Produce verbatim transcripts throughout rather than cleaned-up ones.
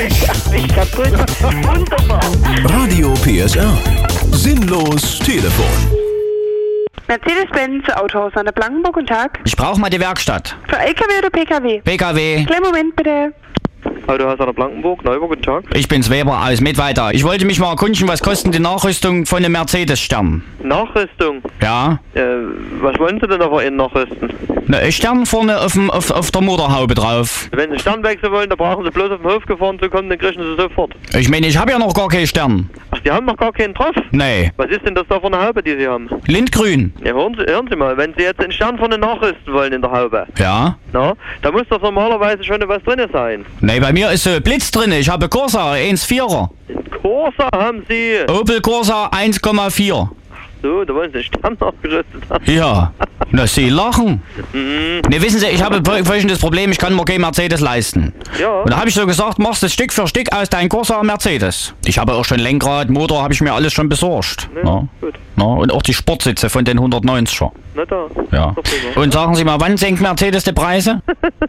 erwischt. Ich kaputt. Wunderbar. Radio P S R. Sinnlos Telefon. Mercedes-Benz Autohaus an der Blankenburg, guten Tag. Ich brauche mal die Werkstatt. Für L K W oder P K W? P K W. Kleinen Moment bitte. Autohaus an der Blankenburg, Neuburg, guten Tag. Ich bin's Weber aus Mittweida. Ich wollte mich mal erkundigen, was kostet die Nachrüstung von einem Mercedes-Stern? Nachrüstung? Ja? Äh, was wollen Sie denn aber Ihnen nachrüsten? Ne, Stern vorne auf, dem, auf, auf der Motorhaube drauf. Wenn Sie einen Stern wechseln wollen, dann brauchen Sie bloß auf den Hof gefahren zu kommen, dann kriegen Sie sofort. Ich meine, ich habe ja noch gar keinen Stern. Ach, Sie haben noch gar keinen drauf? Nee. Was ist denn das da für eine Haube, die Sie haben? Lindgrün. Ja, hören Sie, hören Sie mal, wenn Sie jetzt einen Stern vorne nachrüsten wollen in der Haube, Ja? na, da muss doch normalerweise schon was drin sein. Nee, bei mir ist so Blitz drin. Ich habe Corsa eins Komma vierer. Corsa haben Sie. Opel Corsa eins Komma vier. So, da wollen Sie einen Stern nachgerüstet haben. Ja. Na, Sie lachen. Mhm. Ne, wissen Sie, ich habe folgendes Problem, ich kann mir kein Mercedes leisten. Ja. Und da habe ich so gesagt, machst du Stück für Stück aus dein Corsa Mercedes. Ich habe auch schon Lenkrad, Motor, habe ich mir alles schon besorgt. Ja, Na, gut. na, und auch die Sportsitze von den hundertneunziger. Na da. Ja. Doch prima. Und sagen Sie mal, wann senkt Mercedes die Preise?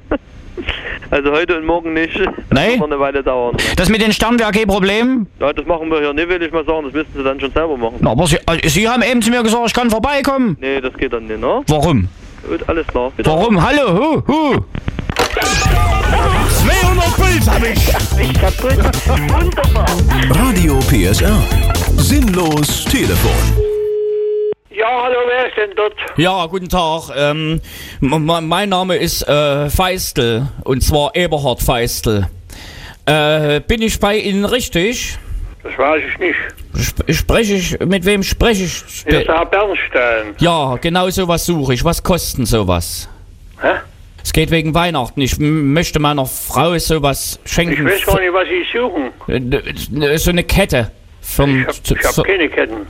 Also heute und morgen nicht. Das Nee? wird noch eine Weile dauern. Das mit den Sternen wäre kein Problem. Ja, das machen wir hier nicht, will ich mal sagen. Das müssten Sie dann schon selber machen. Na, aber Sie, äh, Sie haben eben zu mir gesagt, ich kann vorbeikommen. Nee, das geht dann nicht, ne? Warum? Gut, alles klar. Bitte. Warum? Hallo, hu, hu. zweihundert Puls erwischt. Ich kaputt. Wunderbar. Radio P S R. Sinnlos Telefon. Ja, hallo, wer ist denn dort? Ja, guten Tag. Ähm, m- m- mein Name ist äh, Feistel, und zwar Eberhard Feistel. Äh, bin ich bei Ihnen richtig? Das weiß ich nicht. Sp- spreche ich, mit wem spreche ich? Hier ist der Herr Bernstein. Ja, genau sowas suche ich. Was kostet sowas? Hä? Es geht wegen Weihnachten. Ich m- möchte meiner Frau sowas schenken. Ich weiß gar nicht, was Sie suchen. Äh, So eine Kette. Vom, Ich hab, ich hab für, keine Ketten.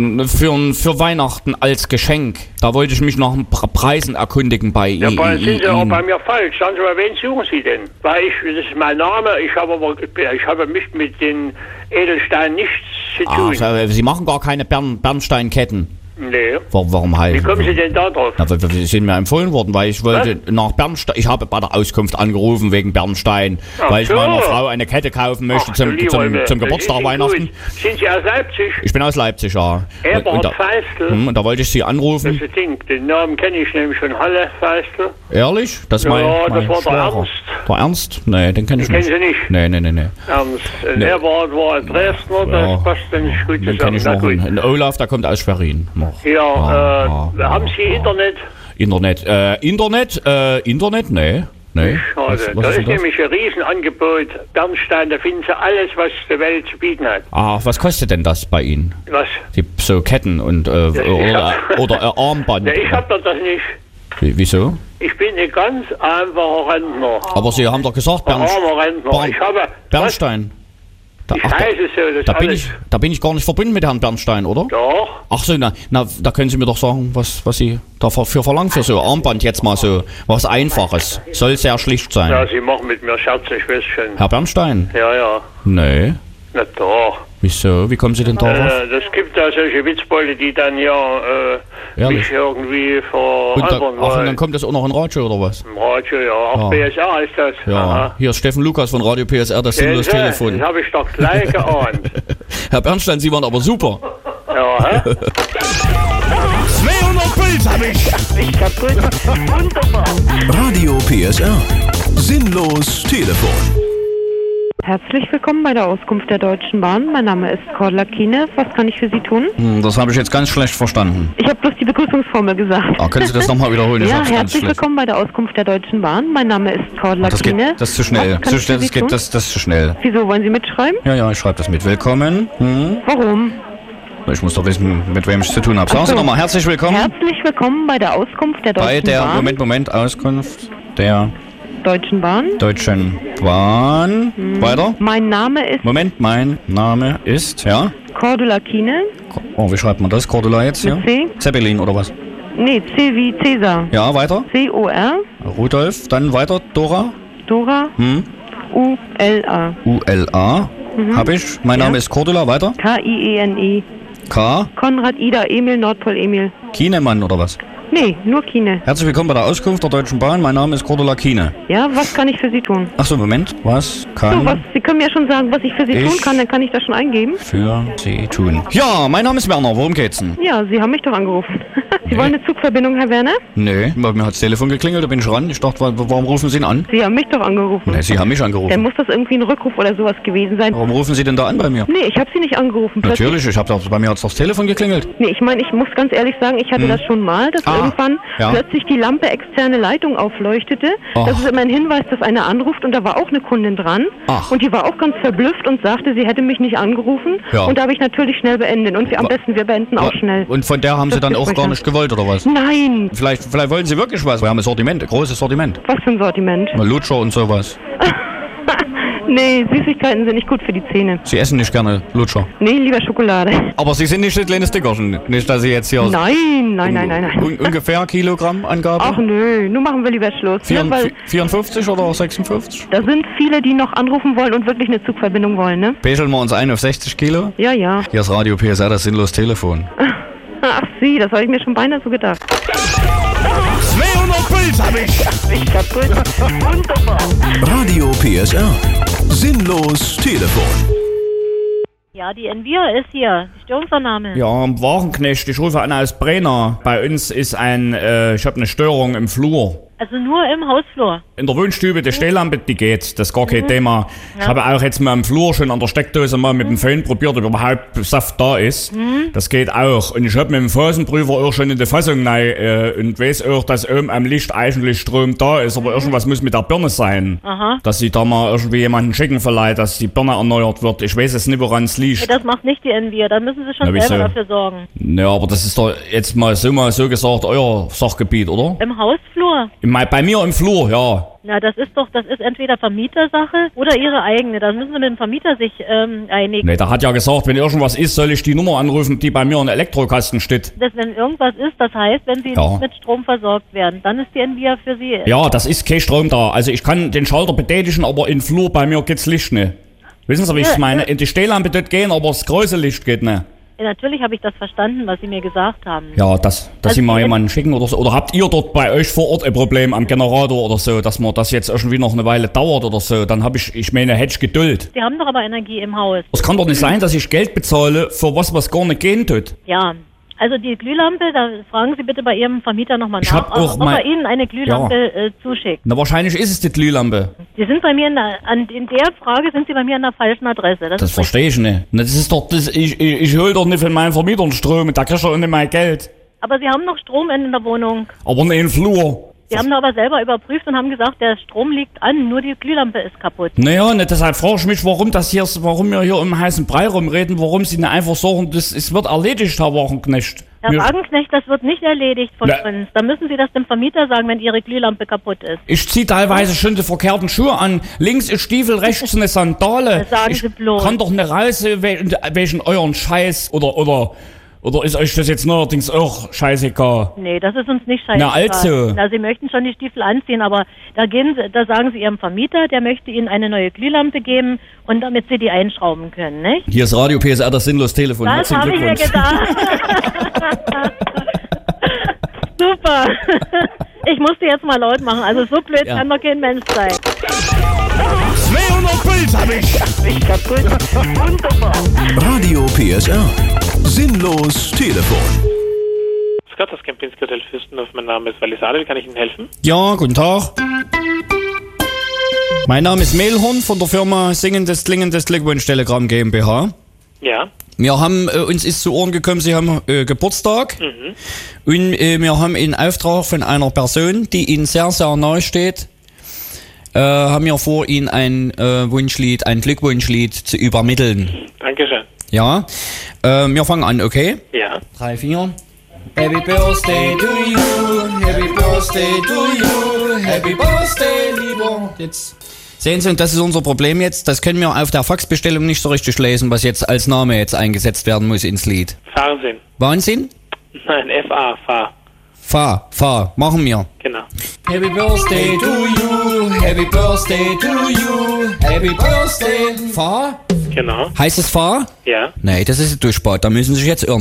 für, für Weihnachten als Geschenk. Da wollte ich mich nach den Pre- Preisen erkundigen bei Ja, Ihnen. bei, sind Sie aber bei mir falsch. Sagen Sie mal, wen suchen Sie denn? Weil ich, das ist mein Name, ich habe aber, ich habe mich mit den Edelsteinen nichts zu tun. Ah, Sie machen gar keine Bern, Bernsteinketten. Nee. Wa- Warum halt? Wie kommen Sie denn da drauf? Na, w- w- sind mir empfohlen worden, weil ich wollte nach Bernstein. Ich habe bei der Auskunft angerufen wegen Bernstein, Ach weil ich so. meiner Frau eine Kette kaufen möchte Ach, du zum, lieber zum, Himmel. zum Das Geburtstag ist nicht Weihnachten. gut. Sind Sie aus Leipzig? Ich bin aus Leipzig, ja. Und, und, Eberhard da, Feistel? hm, und da wollte ich Sie Das anrufen. ist das Ding. Den Namen kenne ich nämlich von Halle Feistel. Ehrlich? Das ist Ja, mein, das mein war der Schwager. Ernst. Der Ernst? Nee, den kenne ich Kennen nicht. Sie nicht? Nee, nee, nee, nee. Ernst. Ein Nee. Eberhard war ein Dresdner, Ja. das passt dann nicht gut Den kenne ich zusammen. noch. Na gut. Ein Olaf, der kommt aus Schwerin. Noch. Ja, Ja, äh, ja, haben ja, Sie ja. Internet? Internet. Äh, Internet? Äh, Internet? Nee. Nee. Schade. Was, was da ist ist denn das? nämlich ein Riesenangebot. Bernstein, da finden Sie alles, was die Welt zu bieten hat. Ah, was kostet denn das bei Ihnen? Was? Die so Ketten und äh, ich oder, hab- oder äh, Armband. Ja, ich hab doch das nicht. Wie, wieso? Ich bin ein ganz einfacher Rentner. Aber Sie haben doch gesagt, Ein Bernst armer Rentner. Bern- Ich habe... Bernstein. Da, Ich ach, da, weiß es so, das da bin alles. ich, da bin ich gar nicht verbunden mit Herrn Bernstein, oder? Doch. Ach so, na, na, da können Sie mir doch sagen, was, was Sie dafür für verlangen für so Armband jetzt mal so was Einfaches. Soll sehr schlicht sein. Ja, Sie machen mit mir Scherze, ich weiß schon. Herr Bernstein? Ja, ja. Nee. Na doch. Wieso? Wie kommen Sie denn darauf? Äh, das gibt da solche Witzbeute, die dann ja äh, Ehrlich? mich irgendwie Und, da, veralbern ach, und dann wollen. kommt das auch noch in Radio oder was? Im Radio, ja. Ach, Ja. B S R ist das. Ja, Aha. hier ist Steffen Lukas von Radio P S R, das Sehen sinnlos Sie, Telefon. Das habe ich doch gleich geahnt. Herr Bernstein, Sie waren aber super. Ja, hä? zweihundert Puls erwischt. Ich kaputt. Wunderbar. Radio P S R. Sinnlos Telefon. Herzlich willkommen bei der Auskunft der Deutschen Bahn. Mein Name ist Cordula Kiene. Was kann ich für Sie tun? Hm, Das habe ich jetzt ganz schlecht verstanden. Ich habe bloß die Begrüßungsformel gesagt. Ah, können Sie das nochmal wiederholen? Ich Ja, hab's ganz herzlich schlecht. willkommen bei der Auskunft der Deutschen Bahn. Mein Name ist Cordula Das Kiene. geht, das ist zu schnell. Was kann Zu ich schnell, für Sie das geht, tun? das, das ist zu schnell. Wieso, wollen Sie mitschreiben? Ja, ja, ich schreibe das mit. Willkommen. Hm? Warum? Ich muss doch wissen, mit wem ich es zu tun habe. Sagen Sie Ach so. nochmal, herzlich willkommen Herzlich willkommen bei der Auskunft der Deutschen bei der, Bahn. Moment, Moment, Auskunft der Deutschen Bahn. Deutschen Bahn. Weiter. Mein Name ist Moment, mein Name ist, ja? Cordula Kiene. Oh, wie schreibt man das? Cordula jetzt hier? Mit C? Zeppelin oder was? Nee, C wie Cäsar. Ja, weiter. C O R, Rudolf, dann weiter. Dora. Dora, Hm? U L A. U L A. Hab ich. Mein Ja. Name ist Cordula. Weiter. K I E N E. K. Konrad Ida Emil Nordpol Emil. Kienemann oder was? Nee, nur Kine. Herzlich willkommen bei der Auskunft der Deutschen Bahn. Mein Name ist Cordula Kine. Ja, was kann ich für Sie tun? Achso, Moment. Was kann So, was, Sie können mir schon sagen, was ich für Sie Ich- tun kann, dann kann ich das schon eingeben. für Sie tun? Ja, mein Name ist Werner. Worum geht's denn? Ja, Sie haben mich doch angerufen. Sie wollen eine Zugverbindung, Herr Werner? Nee, bei mir hat das Telefon geklingelt, da bin ich ran. Ich dachte, wa- warum rufen Sie ihn an? Sie haben mich doch angerufen. Nee, Sie haben mich Dann angerufen. muss das irgendwie ein Rückruf oder sowas gewesen sein. Warum rufen Sie denn da an bei mir? Nee, ich habe Sie nicht angerufen. Plötzlich- Natürlich, ich hab doch, bei mir hat das Telefon geklingelt. Nee, ich meine, ich muss ganz ehrlich sagen, ich hatte das schon mal, dass Ah, irgendwann ja. plötzlich die Lampe externe Leitung aufleuchtete. Ach. Das ist immer ein Hinweis, dass einer anruft und da war auch eine Kundin dran. Ach. Und die war auch ganz verblüfft und sagte, sie hätte mich nicht angerufen. Ja. Und da habe ich natürlich schnell beendet. Und wir, am Wa- besten, wir beenden auch schnell. Und von der haben Sie Das dann ist auch ruhig gar dann. nicht gewollt, oder was? Nein, Vielleicht, vielleicht wollen Sie wirklich was. Wir haben ein Sortiment, ein großes Sortiment. was für ein Sortiment. Mal Lutscher und sowas. Nee, Süßigkeiten sind nicht gut für die Zähne. Sie essen nicht gerne Lutscher. Nee, lieber Schokolade. Aber Sie sind nicht das kleine Stickerchen. Nicht, dass Sie jetzt hier Nein, nein, nein, nein, nein. Un ungefähr Kilogrammangabe? Ach nö, nun machen wir lieber Schluss. Ne, weil vierundfünfzig oder sechsundfünfzig? da sind viele, die noch anrufen wollen und wirklich eine Zugverbindung wollen, ne? Pegeln wir uns ein auf sechzig Kilo? Ja, ja. Hier ist Radio P S R, das sinnlos Telefon. Ach Sie, das habe ich mir schon beinahe so gedacht. zweihundert Puls hab ich. Ich kaputt. Wunderbar. Radio P S R. Sinnlos Telefon. Ja, die Envia ist hier. Die Störungsannahme. Ja, Wagenknecht, ich rufe an aus Brenner. Bei uns ist ein, äh, ich habe eine Störung im Flur. Also nur im Hausflur. In der Wohnstube, die Stehlampe, die geht, das ist gar kein Thema. Ich Ja. habe auch jetzt mal im Flur schon an der Steckdose mal mit dem Föhn probiert, ob überhaupt Saft da ist. Das geht auch. Und ich habe mit dem Phasenprüfer auch schon in die Fassung rein äh, und weiß auch, dass oben am Licht eigentlich Strom da ist, aber irgendwas muss mit der Birne sein. Aha. Dass sie da mal irgendwie jemanden schicken vielleicht, dass die Birne erneuert wird. Ich weiß es nicht, woran es Nee, liegt. das macht nicht die Envia. Da müssen Sie schon Na, wieso? selber dafür sorgen. Ja, aber das ist doch jetzt mal so mal so gesagt euer Sachgebiet, oder? Im Hausflur? Im- Bei mir im Flur, ja. Na, das ist doch, das ist entweder Vermietersache oder Ihre eigene. Da müssen Sie mit dem Vermieter sich ähm, einigen. Ne, der hat ja gesagt, wenn irgendwas ist, soll ich die Nummer anrufen, die bei mir in Elektrokasten steht. Dass, wenn irgendwas ist, das heißt, wenn Sie Ja. nicht mit Strom versorgt werden, dann ist die Envia für Sie. Ja, das ist kein Strom da. Also ich kann den Schalter betätigen, aber im Flur bei mir geht's Licht nicht. Wissen Sie, wie ich Ja, meine? ja. In die Stehlampe dort gehen, aber das große Licht geht nicht. Ja, natürlich habe ich das verstanden, was Sie mir gesagt haben. Ja, das, dass Also Sie mal die- jemanden schicken oder so. Oder habt ihr dort bei euch vor Ort ein Problem am Generator oder so, dass man das jetzt irgendwie noch eine Weile dauert oder so? Dann habe ich, ich meine, hätte ich Geduld. Sie haben doch aber Energie im Haus. Es kann doch nicht sein, dass ich Geld bezahle für was, was gar nicht gehen tut. Ja. Also die Glühlampe, da fragen Sie bitte bei Ihrem Vermieter nochmal Ich nach, hab auch ob, ob mein- er Ihnen eine Glühlampe äh, zuschickt. Na, wahrscheinlich ist es die Glühlampe. Sie sind bei mir in der, an, in der Frage sind Sie bei mir an der falschen Adresse. Das, Das ist verstehe ich nicht. Na, das ist doch, das, ich, ich, ich hol doch nicht von meinen Vermietern Strom, da krieg ich doch nicht mein Geld. richtig. Aber Sie haben noch Strom in der Wohnung. Aber nicht im Flur. Sie haben aber selber überprüft und haben gesagt, der Strom liegt an, nur die Glühlampe ist kaputt. Naja, ne, deshalb frage ich mich, warum das hier, warum wir hier um heißen Brei rumreden, warum sie nicht einfach sagen, das es wird erledigt, Herr Wagenknecht. Herr Mir- Wagenknecht, das wird nicht erledigt von Na. uns. Da müssen Sie das dem Vermieter sagen, wenn Ihre Glühlampe kaputt ist. Ich zieh teilweise schon die verkehrten Schuhe an. Links ist Stiefel, rechts eine Sandale. Das sagen ich Sie bloß. kann doch nicht raus, we- welchen euren Scheiß oder, oder, oder ist euch das jetzt neuerdings auch scheißegal? Nee, das ist uns nicht scheißegal. Na, also. Na, Sie möchten schon die Stiefel anziehen, aber da gehen Sie, da sagen Sie Ihrem Vermieter, der möchte Ihnen eine neue Glühlampe geben und damit Sie die einschrauben können, nicht? Hier ist Radio P S R, das sinnlos Telefon. Das Herzlichen habe ich mir Glückwunsch. gedacht. Super. Ich musste jetzt mal laut machen. Also so blöd Ja. kann doch kein Mensch sein. zweihundert Puls hab ich. Ich kaputt. Wunderbar. Radio P S R. Sinnlos Telefon. Gott, das Kempinski Hotel Fürstenhof. Mein Name ist Walisade. Wie kann ich Ihnen helfen? Ja, guten Tag. Mein Name ist Mehlhorn von der Firma Singendes Klingendes Glückwunsch Telegramm GmbH. Ja. Wir haben, äh, uns ist zu Ohren gekommen, Sie haben äh, Geburtstag. Mhm. Und äh, wir haben in Auftrag von einer Person, die Ihnen sehr, sehr nahe steht, äh, haben wir vor, Ihnen ein äh, Wunschlied, ein Glückwunschlied zu übermitteln. Dankeschön. Ja, äh, wir fangen an, okay? Ja. Drei, vier. Happy Birthday to you, Happy Birthday to you, Happy Birthday, lieber. Jetzt. Sehen Sie, und das ist unser Problem jetzt, das können wir auf der Faxbestellung nicht so richtig lesen, was jetzt als Name jetzt eingesetzt werden muss ins Lied. Fahrsinn. Wahnsinn? Nein, F A, Fahr. Fahr, fahr, machen wir. Genau. Happy Birthday to you, Happy Birthday to you, Happy Birthday. Fahr? Genau. Heißt es fahr? Ja. Nee, das ist ein Durchbad, da müssen Sie sich jetzt irren.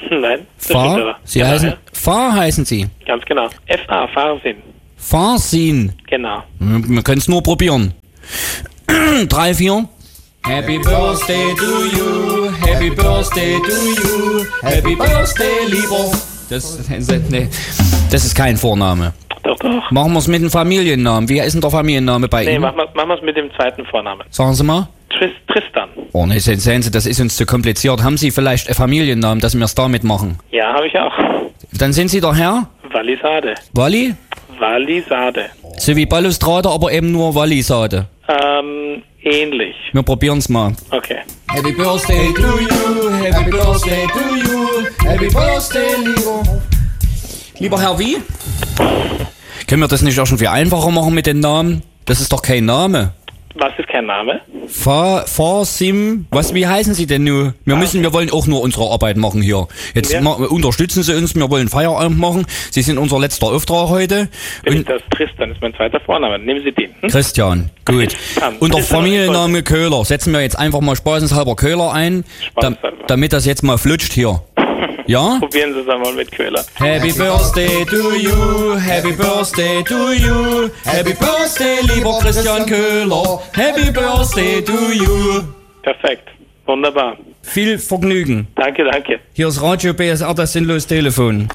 Nein. das stimmt Fa? aber. Sie Genau, heißen, ja. Fa heißen Sie. Ganz genau. F A, Fahrsinn. Farsin. Genau. Wir können es nur probieren. Drei, vier. Happy Birthday to you, Happy Birthday to you, Happy Birthday, lieber. Das, nee, das ist kein Vorname. Doch, doch. Machen wir es mit dem Familiennamen. Wie ist denn der Familienname bei Nee, Ihnen? machen wir es mit dem zweiten Vornamen. Sagen Sie mal. Tris, Tristan. Oh ne, sehen Sie, das ist uns zu kompliziert. Haben Sie vielleicht einen Familiennamen, dass wir es damit machen? Ja, habe ich auch. Dann sind Sie der Herr? Wallisade. Walli? Wallisade. So wie Balustrade, aber eben nur Wallisade. Ähm, ähnlich. Wir probieren es mal. Okay. Happy Birthday to you, Happy Birthday to you, Happy Birthday, lieber. Lieber Herr wie? Können wir das nicht auch schon viel einfacher machen mit den Namen? Das ist doch kein Name. Was ist kein Name? Fa, Fa, Sim, was, wie heißen Sie denn nun? Wir müssen, wir wollen auch nur unsere Arbeit machen hier. Jetzt Ja. ma, unterstützen Sie uns, wir wollen Feierabend machen. Sie sind unser letzter Auftrag heute. Bin ich Und das Tristan, ist mein zweiter Vorname. Nehmen Sie den. Hm? Christian, gut. Tristan. Und der Tristan, Familienname Köhler. Setzen wir jetzt einfach mal spaßenshalber Köhler ein, dam, Spaßenshalber. damit das jetzt mal flutscht hier. Ja? Probieren Sie es einmal mit Köhler. Happy Birthday to you, Happy Birthday to you, Happy Birthday, lieber Christian Köhler, Happy Birthday to you. Perfekt. Wunderbar. Viel Vergnügen. Danke, danke. Hier ist Radio B S R, das sinnlos Telefon.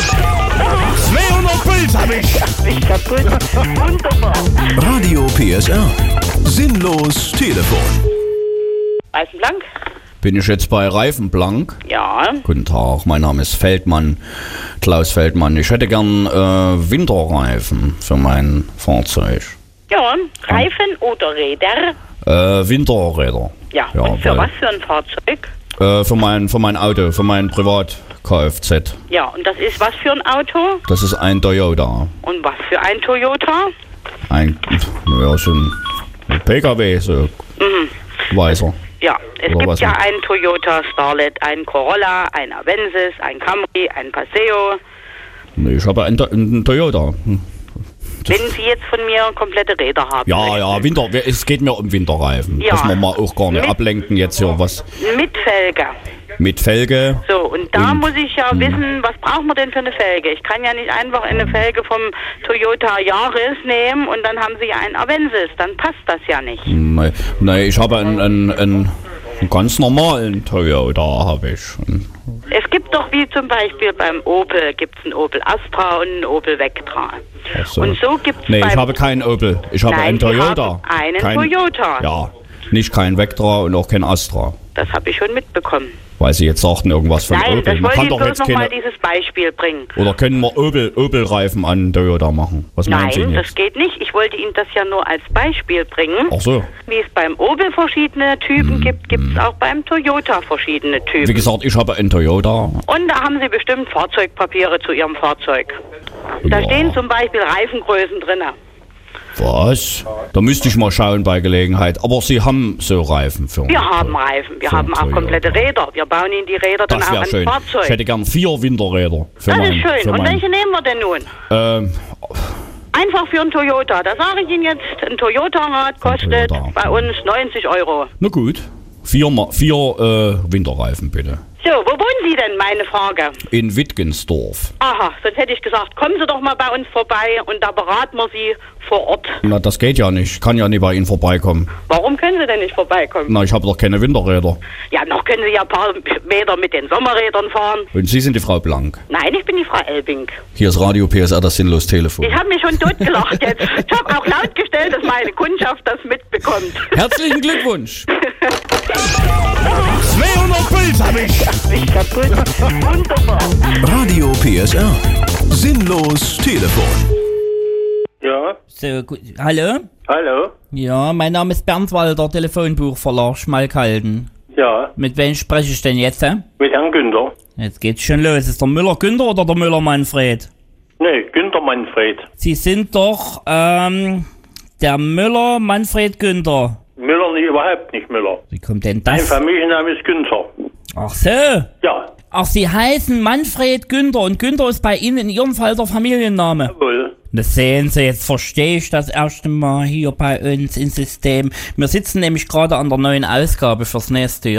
zweihundert Puls hab ich. Ich kaputt. Wunderbar. Radio P S R. Sinnlos Telefon. Reifenblank? Bin ich jetzt bei Reifenblank? Ja. Guten Tag, mein Name ist Feldmann, Klaus Feldmann. Ich hätte gern äh, Winterreifen für mein Fahrzeug. Ja, Reifen oder Räder? Äh, Winterräder. Ja, Ja, und für weil- was für ein Fahrzeug? Äh, für mein, für mein Auto, für mein Privat-Kfz. Ja, und das ist was für ein Auto? Das ist ein Toyota. Und was für ein Toyota? Ein, ja, so ein P K W, so weißer. Ja, es Oder gibt was ja noch? einen Toyota Starlet, einen Corolla, einen Avensis, einen Camry, einen Paseo. Nee, ich habe einen, einen Toyota. Hm. Wenn Sie jetzt von mir komplette Räder haben Ja, möchten. ja, Winter, es geht mir um Winterreifen. Ja. Dass wir mal auch gar nicht Mit- ablenken jetzt hier was Mit Felge. mit Felge. So, und da Und- muss ich ja wissen, was braucht man denn für eine Felge? Ich kann ja nicht einfach eine Felge vom Toyota Yaris nehmen und dann haben Sie einen Avensis. Dann passt das ja nicht. Nee, nee, ich habe einen, einen, einen, einen ganz normalen Toyota, habe ich. Es gibt doch wie zum Beispiel beim Opel, gibt es einen Opel Astra und einen Opel Vectra. Ach so. Und so gibt es Nee, beim... ich habe keinen Opel. Ich habe Nein, einen Sie Toyota. haben einen kein, Toyota. Ja, nicht kein Vectra und auch kein Astra. Das habe ich schon mitbekommen. Weil Sie jetzt sagten irgendwas von Nein, Opel. das Man wollte kann ich doch bloß jetzt noch mal keine... dieses Beispiel bringen. Oder können wir Opel, Opel-Reifen an Toyota machen? Was meinen Sie Nein, jetzt? das geht nicht. Ich wollte Ihnen das ja nur als Beispiel bringen. Ach so. Wie es beim Opel verschiedene Typen gibt, gibt es auch beim Toyota verschiedene Typen. Wie gesagt, ich habe einen Toyota. Und da haben Sie bestimmt Fahrzeugpapiere zu Ihrem Fahrzeug. Da Ja. stehen zum Beispiel Reifengrößen drin. Was? Da müsste ich mal schauen bei Gelegenheit. Aber Sie haben so Reifen für Wir haben Reifen, wir für haben auch Toyota. komplette Räder. Wir bauen Ihnen die Räder dann Das auch wäre ans schön. Fahrzeug. Ich hätte gern vier Winterräder. Für Das mein, ist schön. Für Und mein, welche nehmen wir denn nun? ähm, Einfach für einen Toyota. Da sage ich Ihnen jetzt, ein Toyota-Rad kostet Toyota. bei uns neunzig Euro. na gut. Vier, Ma- vier äh, Winterreifen bitte. So, wo wohnen Sie denn, meine Frage? In Wittgensdorf. Aha, sonst hätte ich gesagt, kommen Sie doch mal bei uns vorbei und da beraten wir Sie vor Ort. Na, das geht ja nicht. Ich kann ja nie bei Ihnen vorbeikommen. Warum können Sie denn nicht vorbeikommen? Na, ich habe doch keine Winterräder. Ja, noch können Sie ja ein paar Meter mit den Sommerrädern fahren. Und Sie sind die Frau Blank. Nein, ich bin die Frau Elbing. Hier ist Radio P S R, das sinnlos Telefon. Ich habe mich schon totgelacht jetzt. Ich habe auch laut gestellt, dass meine Kundschaft das mitbekommt. Herzlichen Glückwunsch. zweihundert Puls hab ich. Ich kaputt. Wunderbar. Radio P S R. Sinnlos Telefon. Ja, So, gut. Hallo? hallo? Ja, mein Name ist Bernd Walter, Telefonbuchverlag Schmalkalden. Ja, Mit wem spreche ich denn jetzt? Hä? mit Herrn Günther. Jetzt geht's schon los. Ist der Müller Günther oder der Müller Manfred? Nee, Günther Manfred. Sie sind doch, ähm, der Müller Manfred Günther. Müller, nee, überhaupt nicht Müller. Wie kommt denn Mein das? Familienname ist Günther. Ach so. Ja, Ach, Sie heißen Manfred Günther und Günther ist bei Ihnen in Ihrem Fall der Familienname. jawohl. Das sehen Sie, jetzt verstehe ich das erste Mal hier bei uns im System. Wir sitzen nämlich gerade an der neuen Ausgabe fürs nächste Jahr.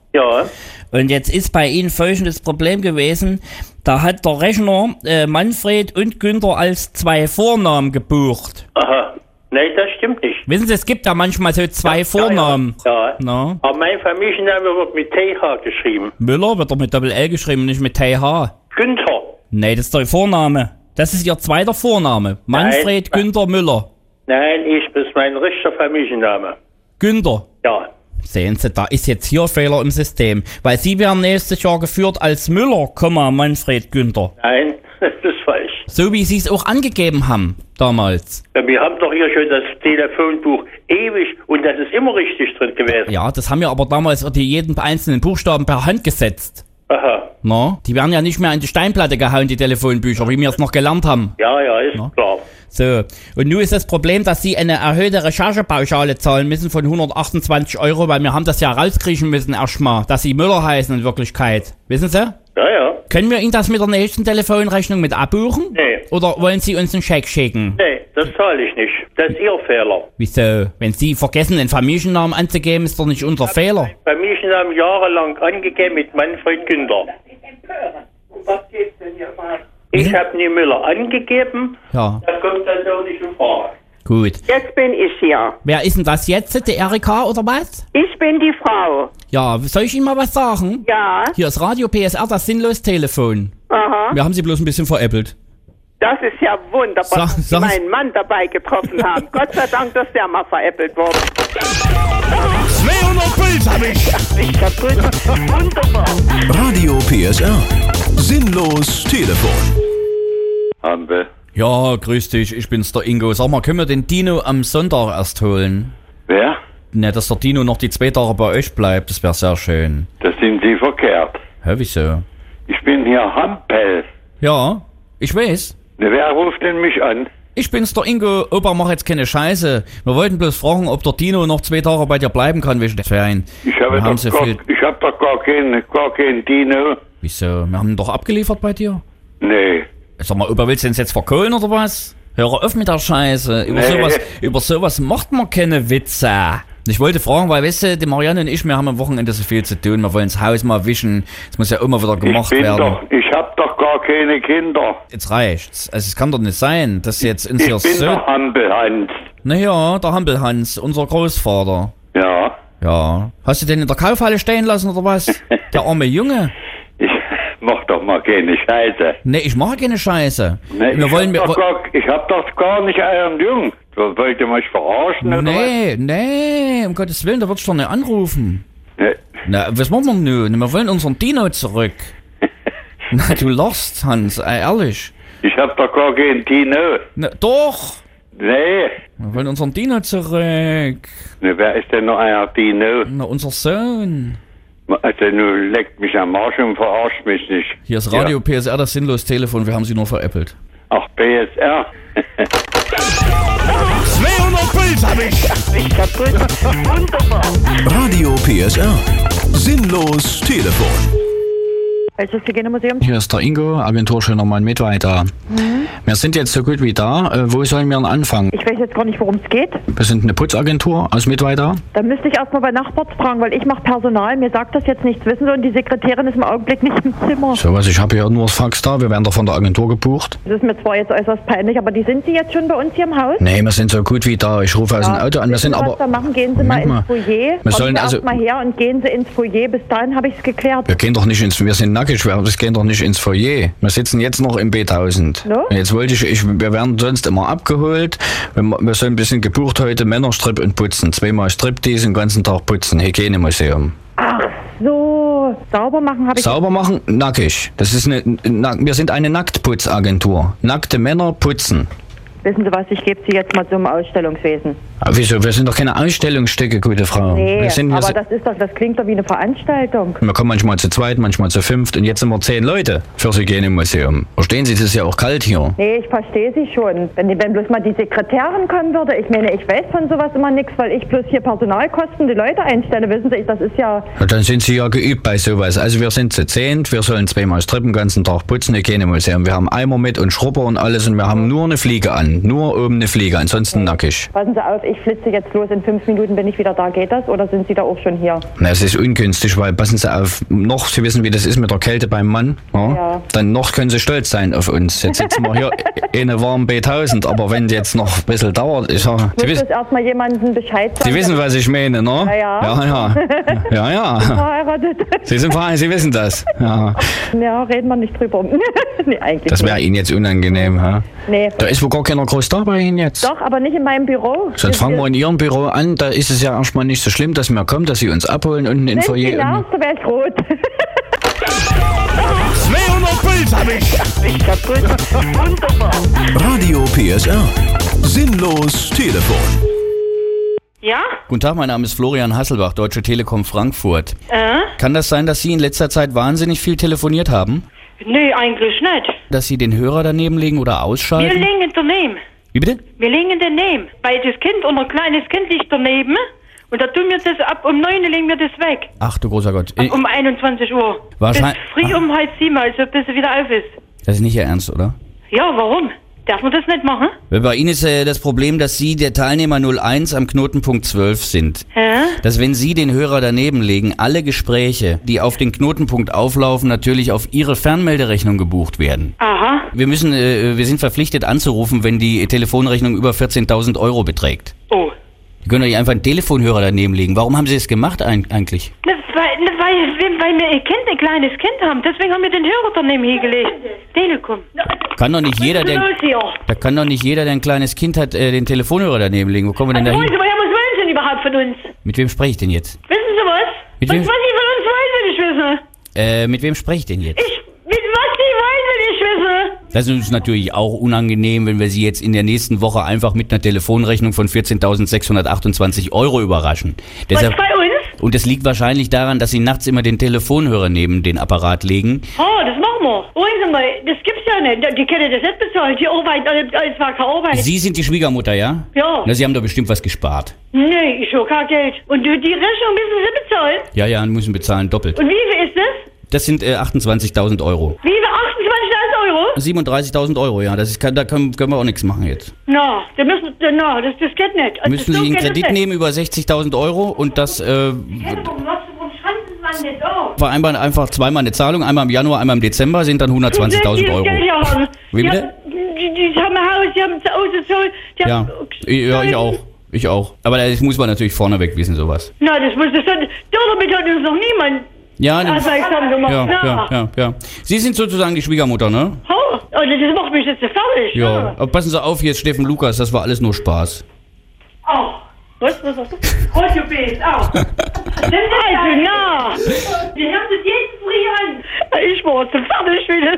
Ja. Und jetzt ist bei Ihnen folgendes Problem gewesen, da hat der Rechner äh, Manfred und Günther als zwei Vornamen gebucht. Aha. Nein, das stimmt nicht. Wissen Sie, es gibt da manchmal so zwei ja, Vornamen. Ja, ja. No? Aber mein Familienname wird mit T H geschrieben. Müller wird doch mit Doppel-L geschrieben, nicht mit T H. Günther. Nee, das ist der Vorname. Das ist Ihr zweiter Vorname. Manfred Nein. Günther Müller. Nein, ich bin mein richtiger Familienname. Günther. Ja. Sehen Sie, da ist jetzt hier Fehler im System. Weil Sie werden nächstes Jahr geführt als Müller, Manfred Günther. Nein, das ist falsch. So wie Sie es auch angegeben haben, damals. Ja, wir haben doch hier schon das Telefonbuch ewig und das ist immer richtig drin gewesen. Ja, das haben wir aber damals die jeden einzelnen Buchstaben per Hand gesetzt. Aha. No? Die werden ja nicht mehr an die Steinplatte gehauen, die Telefonbücher, wie wir es noch gelernt haben. Ja, ja, ist no? klar. So, und nun ist das Problem, dass Sie eine erhöhte Recherchepauschale zahlen müssen von hundertachtundzwanzig Euro, weil wir haben das ja rauskriechen müssen erstmal, dass Sie Müller heißen in Wirklichkeit. Wissen Sie? Ja, ja. Können wir Ihnen das mit der nächsten Telefonrechnung mit abbuchen? Nee. Oder wollen Sie uns einen Scheck schicken? Nee, das zahle ich nicht. Das ist Ihr Fehler. Wieso? Wenn Sie vergessen, den Familiennamen anzugeben, ist doch nicht unser ich Fehler. Familiennamen jahrelang angegeben mit Manfred Günther. Um was geht's denn hier mal? Ich habe nie Müller angegeben. Ja. Das kommt dann so nicht in Frage. Gut. Jetzt bin ich hier. Wer ist denn das jetzt? Die Erika oder was? Ich bin die Frau. Ja, soll ich Ihnen mal was sagen? Ja. Hier ist Radio P S R, das Sinnlos-Telefon. Aha. Wir haben Sie bloß ein bisschen veräppelt. Das ist ja wunderbar, Sa- dass Sie sagen Sie- meinen Mann dabei getroffen haben. Gott sei Dank, dass der mal veräppelt wurde. zweihundert Puls hab ich. Ich kaputt. Wunderbar. Radio P S R. Sinnlos Telefon. Hampe. Ja, grüß dich, ich bin's, der Ingo. Sag mal, können wir den Dino am Sonntag erst holen? Wer? Ne, dass der Dino noch die zwei Tage bei euch bleibt, das wäre sehr schön. Das sind Sie verkehrt. Hä, wieso? Ich bin hier Hampel. Ja, ich weiß. Ne, wer ruft denn mich an? Ich bin's, der Ingo. Opa, mach jetzt keine Scheiße. Wir wollten bloß fragen, ob der Dino noch zwei Tage bei dir bleiben kann wegen der Ferien. Ich habe Wir haben doch, so gar, viel- ich hab doch gar keinen gar kein Dino. Wieso? Wir haben ihn doch abgeliefert bei dir. Nee. Sag mal, Opa, willst du uns jetzt verkohlen oder was? Hör auf mit der Scheiße. Über, Nee. sowas, über sowas macht man keine Witze. Ich wollte fragen, weil, weißt du, die Marianne und ich, wir haben am Wochenende so viel zu tun. Wir wollen das Haus mal wischen. Das muss ja immer wieder gemacht ich bin werden. doch, ich hab doch gar keine Kinder. Jetzt reicht's. Also es kann doch nicht sein, dass jetzt uns Ich hier bin so... der Hampelhans. Naja, der Hampelhans, unser Großvater. Ja. Ja. Hast du den in der Kaufhalle stehen lassen oder was? Der arme Junge. Ich mach doch mal keine Scheiße. Nee, ich mache keine Scheiße. Nee, wir ich, wollen... hab Wir, doch gar, ich hab doch gar nicht euren Jungen. So, wollt ihr mich verarschen oder nee, nee, um Gottes Willen, da würdest du doch nicht anrufen. was? Nee. Na, was machen wir nun? Wir wollen unseren Dino zurück. Na, du lachst, Hans, ey, ehrlich. Ich hab doch gar keinen Dino. Na, doch. Nee. Wir wollen unseren Dino zurück. Ne, wer ist denn noch euer Dino? Na, unser Sohn. Also, nun leckt mich am Arsch und verarscht mich nicht. Hier ist Radio P S R, das Sinnlos-Telefon, wir haben sie nur veräppelt. Ach, P S R? zweihundert Puls hab ich. Ich kaputt. Wunderbar. Radio P S R. Sinnlos Telefon. Welches Hygienemuseum? Hier ist der Ingo, Agentur Schöner Mann mit weiter. Mhm. Wir sind jetzt so gut wie da. Äh, wo sollen wir denn anfangen? Ich weiß jetzt gar nicht, worum es geht. Wir sind eine Putzagentur aus Mittweida. Da müsste ich erstmal bei Nachbarts fragen, weil ich mache Personal. Mir sagt das jetzt nichts. Wissen Sie, und die Sekretärin ist im Augenblick nicht im Zimmer. So was, ich habe hier nur das Fax da. Wir werden doch von der Agentur gebucht. Das ist mir zwar jetzt äußerst peinlich, aber die sind Sie jetzt schon bei uns hier im Haus? Nee, wir sind so gut wie da. Ich rufe aus dem Auto an. Wir Wissen sind Sie, aber... was da machen? Gehen Sie mal Moment ins Foyer. Wir sollen Kommen Sie also- erst mal her und gehen Sie ins Foyer. Bis dahin habe ich es geklärt. Wir gehen doch nicht ins... Wir sind nackig. Wir das gehen doch nicht ins Foyer. Wir sitzen jetzt noch im B tausend. No? Jetzt wollte ich... ich wir werden sonst immer abgeholt. Wir, wir sind ein bisschen gebucht heute. Männerstrip und Putzen. Zweimal Striptease, den ganzen Tag putzen. Hygienemuseum. Ach so. Sauber machen habe ich... Sauber machen, nackig. Das ist eine, na, wir sind eine Nacktputzagentur. Nackte Männer putzen. Wissen Sie was, ich gebe Sie jetzt mal zum Ausstellungswesen. Aber wieso? Wir sind doch keine Ausstellungsstücke, gute Frau. Nee, wir sind, wir, aber sind, das ist doch, das klingt doch wie eine Veranstaltung. wir kommen manchmal zu zweit, manchmal zu fünft und jetzt sind wir zehn Leute fürs Hygienemuseum. Verstehen Sie, es ist ja auch kalt hier. Nee, ich verstehe Sie schon. Wenn, wenn bloß mal die Sekretärin kommen würde, ich meine, ich weiß von sowas immer nichts, weil ich bloß hier Personalkosten die Leute einstelle, wissen Sie, das ist ja... Ja, dann sind Sie ja geübt bei sowas. Also wir sind zu zehnt, wir sollen zweimal strippen, den ganzen Tag putzen, Hygienemuseum. Wir haben Eimer mit und Schrubber und alles und wir haben nur eine Fliege an. an. Nur oben eine Fliege, ansonsten nackig. Passen Sie auf, ich flitze jetzt los. In fünf Minuten bin ich wieder da. Geht das? Oder sind Sie da auch schon hier? Na, es ist ungünstig, weil passen Sie auf, noch, Sie wissen, wie das ist mit der Kälte beim Mann. Ja? Ja. Dann noch können Sie stolz sein auf uns. Jetzt sitzen wir hier in eine warme B tausend, aber wenn jetzt noch ein bisschen dauert, ist ja... Sie, Muss wissen, das erstmal jemandem Bescheid sagen? Sie wissen, was ich meine, ne? Ja, ja. Ja, ja. Ja, ja. Verheiratet. Sie sind verheiratet, Sie wissen das. Ja. Ja, reden wir nicht drüber. Nee, eigentlich Das wäre nicht. Ihnen jetzt unangenehm, ha? Nee. Da ist wohl gar keiner groß da bei Ihnen jetzt. Doch, aber nicht in meinem Büro. Sonst fangen wir in Ihrem Büro an, da ist es ja erstmal nicht so schlimm, dass wir kommen, dass Sie uns abholen unten in Wenn Foyer. Sie nervt, dann wäre ich rot. zweihundert Puls hab ich. Ich kaputt. Wunderbar. Radio P S R. Sinnlos Telefon. Ja? Guten Tag, mein Name ist Florian Hasselbach, Deutsche Telekom Frankfurt. Äh? Kann das sein, dass Sie in letzter Zeit wahnsinnig viel telefoniert haben? Nee, eigentlich nicht. Dass Sie den Hörer daneben legen oder Wir ausschalten? legen daneben. Wie bitte? Wir legen daneben. Weil das Kind, unser kleines Kind liegt daneben. Und da tun wir das ab um neun legen wir das weg. Ach du großer Gott. Äh, Um einundzwanzig Uhr. Wahrscheinlich- Bis früh um halb sieben, also bis er wieder auf ist. Das ist nicht Ihr Ernst, oder? Ja, warum? Darf man das nicht machen? Weil bei Ihnen ist äh, das Problem, dass Sie der Teilnehmer null eins am Knotenpunkt zwölf sind. Hä? Dass wenn Sie den Hörer daneben legen, alle Gespräche, die auf den Knotenpunkt auflaufen, natürlich auf Ihre Fernmelderechnung gebucht werden. Aha. Wir müssen, äh, wir sind verpflichtet anzurufen, wenn die Telefonrechnung über vierzehntausend Euro beträgt. Oh. Sie können doch nicht einfach einen Telefonhörer daneben legen. Warum haben Sie das gemacht ein, eigentlich? Ne, weil, ne, weil, weil wir ein Kind, ein kleines Kind haben. Deswegen haben wir den Hörer daneben hingelegt. Telekom. Kann doch nicht jeder, Was ist der, los hier? da kann doch nicht jeder, der ein kleines Kind hat, äh, den Telefonhörer daneben legen. Wo kommen wir denn da Freunde, hin? woher was wollen Sie denn überhaupt von uns? Mit wem spreche ich denn jetzt? Wissen Sie was? Mit was, wem? was Sie von uns wollen, will ich wissen. Äh, mit wem spreche ich denn jetzt? Ich, mit was Sie wollen, will ich wissen. Das ist uns natürlich auch unangenehm, wenn wir Sie jetzt in der nächsten Woche einfach mit einer Telefonrechnung von vierzehntausendsechshundertachtundzwanzig Euro überraschen. Deshalb, was bei uns? und das liegt wahrscheinlich daran, dass Sie nachts immer den Telefonhörer neben den Apparat legen. Oh, das machen wir. Ruhig Sie mal, das gibt's ja nicht. Die können das nicht bezahlen. Die Arbeit, alles war keine Arbeit. Sie sind die Schwiegermutter, ja? Ja. Na, Sie haben doch bestimmt was gespart. Nee, ich habe kein Geld. Und die die Rechnung müssen Sie bezahlen? Ja, ja, müssen bezahlen doppelt. Und wie viel ist das? Das sind äh, achtundzwanzigtausend Euro. Wie viel? achtundzwanzigtausend Euro? siebenunddreißigtausend Euro, ja. Das ist, da können, können wir auch nichts machen jetzt. Na, da müssen, na, das, das geht nicht. Also Müssen so Sie einen geht das Kredit nicht. nehmen über sechzigtausend Euro und das äh, Hä, warum, was, warum schreiben Sie es mal nicht auf? vereinbaren einfach zweimal eine Zahlung, einmal im Januar, einmal im Dezember, sind dann hundertzwanzigtausend Die Euro. das Geld ja haben. Wie Die bitte? haben- Die, die haben ein Haus, die haben zu Hause so. Die Ja, haben, ja, ich auch. Ich auch. Aber das muss man natürlich vorneweg wissen, sowas. Na, das muss das schon. Damit hat uns noch niemand. Ja, ne- aufmerksam gemacht. ja, Na. ja, ja, ja. Sie sind sozusagen die Schwiegermutter, ne? Oh, also das macht mich jetzt so fertig. Ja. Aber passen Sie auf, hier ist Steffen Lukas, das war alles nur Spaß. Oh. Was, was, was? Radio B ist auch. Also, na. Wir haben das jeden früh an. Ich war so fertig wieder.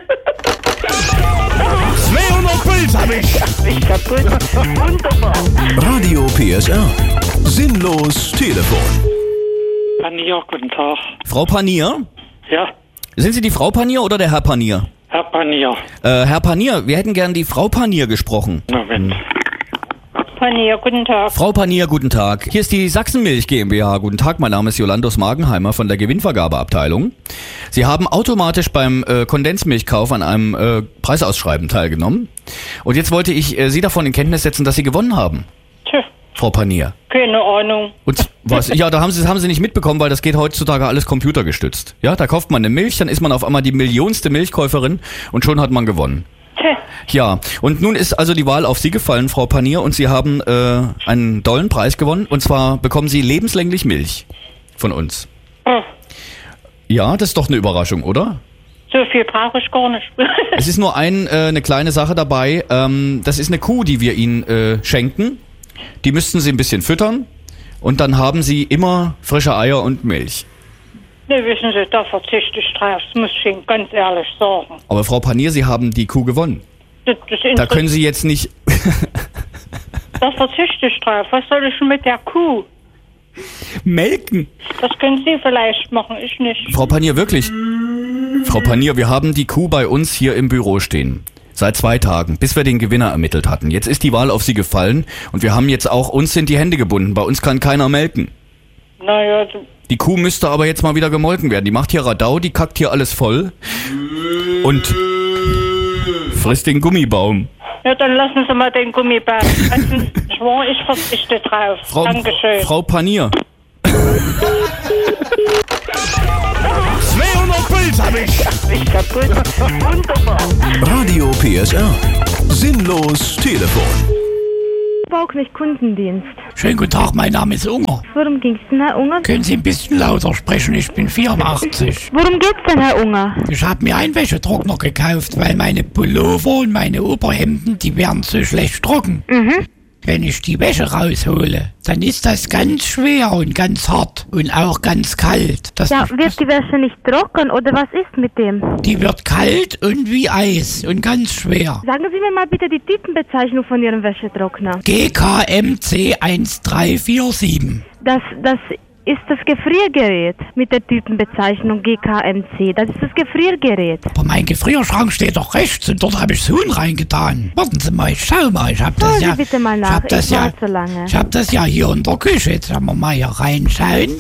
zweihundert Puls hab ich. Ich kaputt. Wunderbar. Radio P S R. Sinnlos Telefon. Panier, guten Tag. Frau Panier? Ja, Sind Sie die Frau Panier oder der Herr Panier? Herr Panier. Äh, Herr Panier, wir hätten gern die Frau Panier gesprochen. Moment. Panier, guten Tag. Frau Panier, guten Tag. Hier ist die Sachsenmilch GmbH. Guten Tag, mein Name ist Jolandos Magenheimer von der Gewinnvergabeabteilung. Sie haben automatisch beim äh, Kondensmilchkauf an einem äh, Preisausschreiben teilgenommen. Und jetzt wollte ich äh, Sie davon in Kenntnis setzen, dass Sie gewonnen haben. Tja, Frau Panier. keine Ahnung. Und was? Ja, da haben Sie, das haben Sie nicht mitbekommen, weil das geht heutzutage alles computergestützt. Ja, da kauft man eine Milch, dann ist man auf einmal die millionste Milchkäuferin und schon hat man gewonnen. Tja, Ja, und nun ist also die Wahl auf Sie gefallen, Frau Panier, und Sie haben äh, einen tollen Preis gewonnen. Und zwar bekommen Sie lebenslänglich Milch von uns. oh, Ja, das ist doch eine Überraschung, oder? so viel brauche ich gar nicht. Es ist nur ein, äh, eine kleine Sache dabei. Ähm, das ist eine Kuh, die wir Ihnen äh, schenken. Die müssten Sie ein bisschen füttern. Und dann haben Sie immer frische Eier und Milch. Ne, wissen Sie, da verzichte ich drauf, das muss ich Ihnen ganz ehrlich sagen. Aber Frau Panier, Sie haben die Kuh gewonnen. Das, das Da können Sie jetzt nicht... Da verzichte ich drauf. Was soll ich denn mit der Kuh? melken. Das können Sie vielleicht machen, ich nicht. Frau Panier, wirklich? Frau Panier, wir haben die Kuh bei uns hier im Büro stehen. Seit zwei Tagen, bis wir den Gewinner ermittelt hatten. Jetzt ist die Wahl auf Sie gefallen und wir haben jetzt auch, uns sind die Hände gebunden. Bei uns kann keiner melken. Naja, du, Die Kuh müsste aber jetzt mal wieder gemolken werden. Die macht hier Radau, die kackt hier alles voll und frisst den Gummibaum. Ja, dann lassen Sie mal den Gummibär. Also, Schwor, ich verzichte drauf. Frau, Dankeschön. Frau Panier. zweihundert Puls hab ich. Ich kaputt. Wunderbar. Radio P S R. Sinnlos Telefon. Bauknecht Kundendienst. Schönen guten Tag, mein Name ist Unger. Worum ging's denn, Herr Unger? Können Sie ein bisschen lauter sprechen? Ich bin vierundachtzig. Worum geht's denn, Herr Unger? Ich habe mir einen Wäschetrockner gekauft, weil meine Pullover und meine Oberhemden, die werden so schlecht trocken. Mhm. Wenn ich die Wäsche raushole, dann ist das ganz schwer und ganz hart und auch ganz kalt. Das Ja, wird die Wäsche nicht trocken oder was ist mit dem? Die wird kalt und wie Eis und ganz schwer. Sagen Sie mir mal bitte die Typenbezeichnung von Ihrem Wäschetrockner. G K M C eins drei vier sieben. Das, das ist das Gefriergerät mit der Typenbezeichnung G K M C. Das ist das Gefriergerät. Aber mein Gefrierschrank steht doch rechts und dort habe ich das Huhn reingetan. Warten Sie mal, ich schau mal. Ich hab das Schauen Sie ja, bitte mal ich nach. hab das Ich ja, warte so lange. ich hab das ja hier in der Küche. Jetzt werden wir mal hier reinschauen.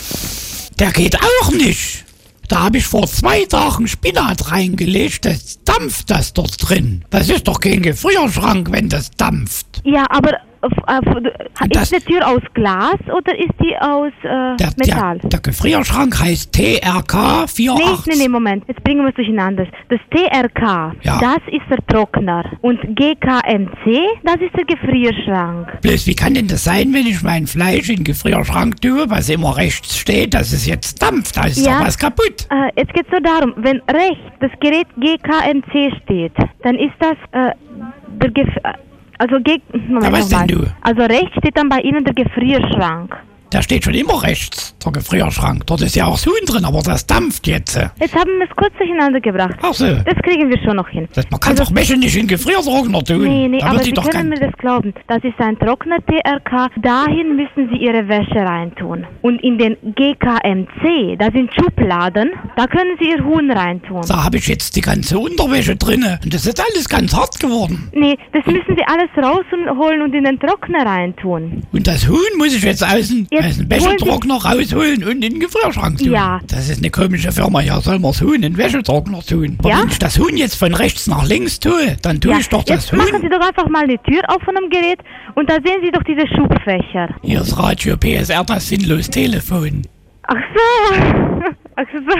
Der geht auch nicht. Da habe ich vor zwei Tagen Spinat reingelegt. Das dampft das dort drin. Das ist doch kein Gefrierschrank, wenn das dampft. Ja, aber äh, äh, ist die Tür aus Glas oder ist die aus äh, Der, Metall? der, der Gefrierschrank heißt T R K Nee, vierundachtzig. nee, nee, Moment. Jetzt bringen wir es durcheinander. Das T R K, Ja. das ist der Trockner. Und G K M C, das ist der Gefrierschrank. Bloß, wie kann denn das sein, wenn ich mein Fleisch in den Gefrierschrank tue, was immer rechts steht, dass es jetzt dampft? Da ist Ja. doch was kaputt. Äh, jetzt geht's nur darum, wenn rechts das Gerät G K M C steht, dann ist das äh, der Gef... Also, G Moment, Ja, was nochmal. denn du? Also rechts steht dann bei Ihnen der Gefrierschrank. Der steht schon immer rechts, der Gefrierschrank. Dort ist ja auch das Huhn drin, aber das dampft jetzt. Jetzt haben wir es kurz durcheinander gebracht. Ach so. Das kriegen wir schon noch hin. Das, man kann doch Wäsche nicht in den Gefriertrockner tun. Nee, nee, da aber wird Sie die doch können kein... mir das glauben. Das ist ein Trockner T R K. Dahin müssen Sie Ihre Wäsche reintun. Und in den G K M C, da sind Schubladen, da können Sie Ihr Huhn reintun. Da habe ich jetzt die ganze Unterwäsche drinne. Und das ist alles ganz hart geworden. Nee, das müssen Sie alles rausholen und in den Trockner reintun. Und das Huhn muss ich jetzt aus dem, Jetzt aus dem holen Wäschetrockner rausholen und in den Gefrierschrank tun. Ja. Das ist eine komische Firma. Ja, soll man das Huhn in den Wäschetrockner tun. Aber Ja? wenn ich das Huhn jetzt von rechts nach links tue, dann tue Ja, ich doch das jetzt Huhn... machen Sie doch einfach mal die Tür auf von dem Gerät und da sehen Sie doch diese Schubfächer. Hier ist Radio P S R, das sinnlos Telefon. Ach so. Ach so.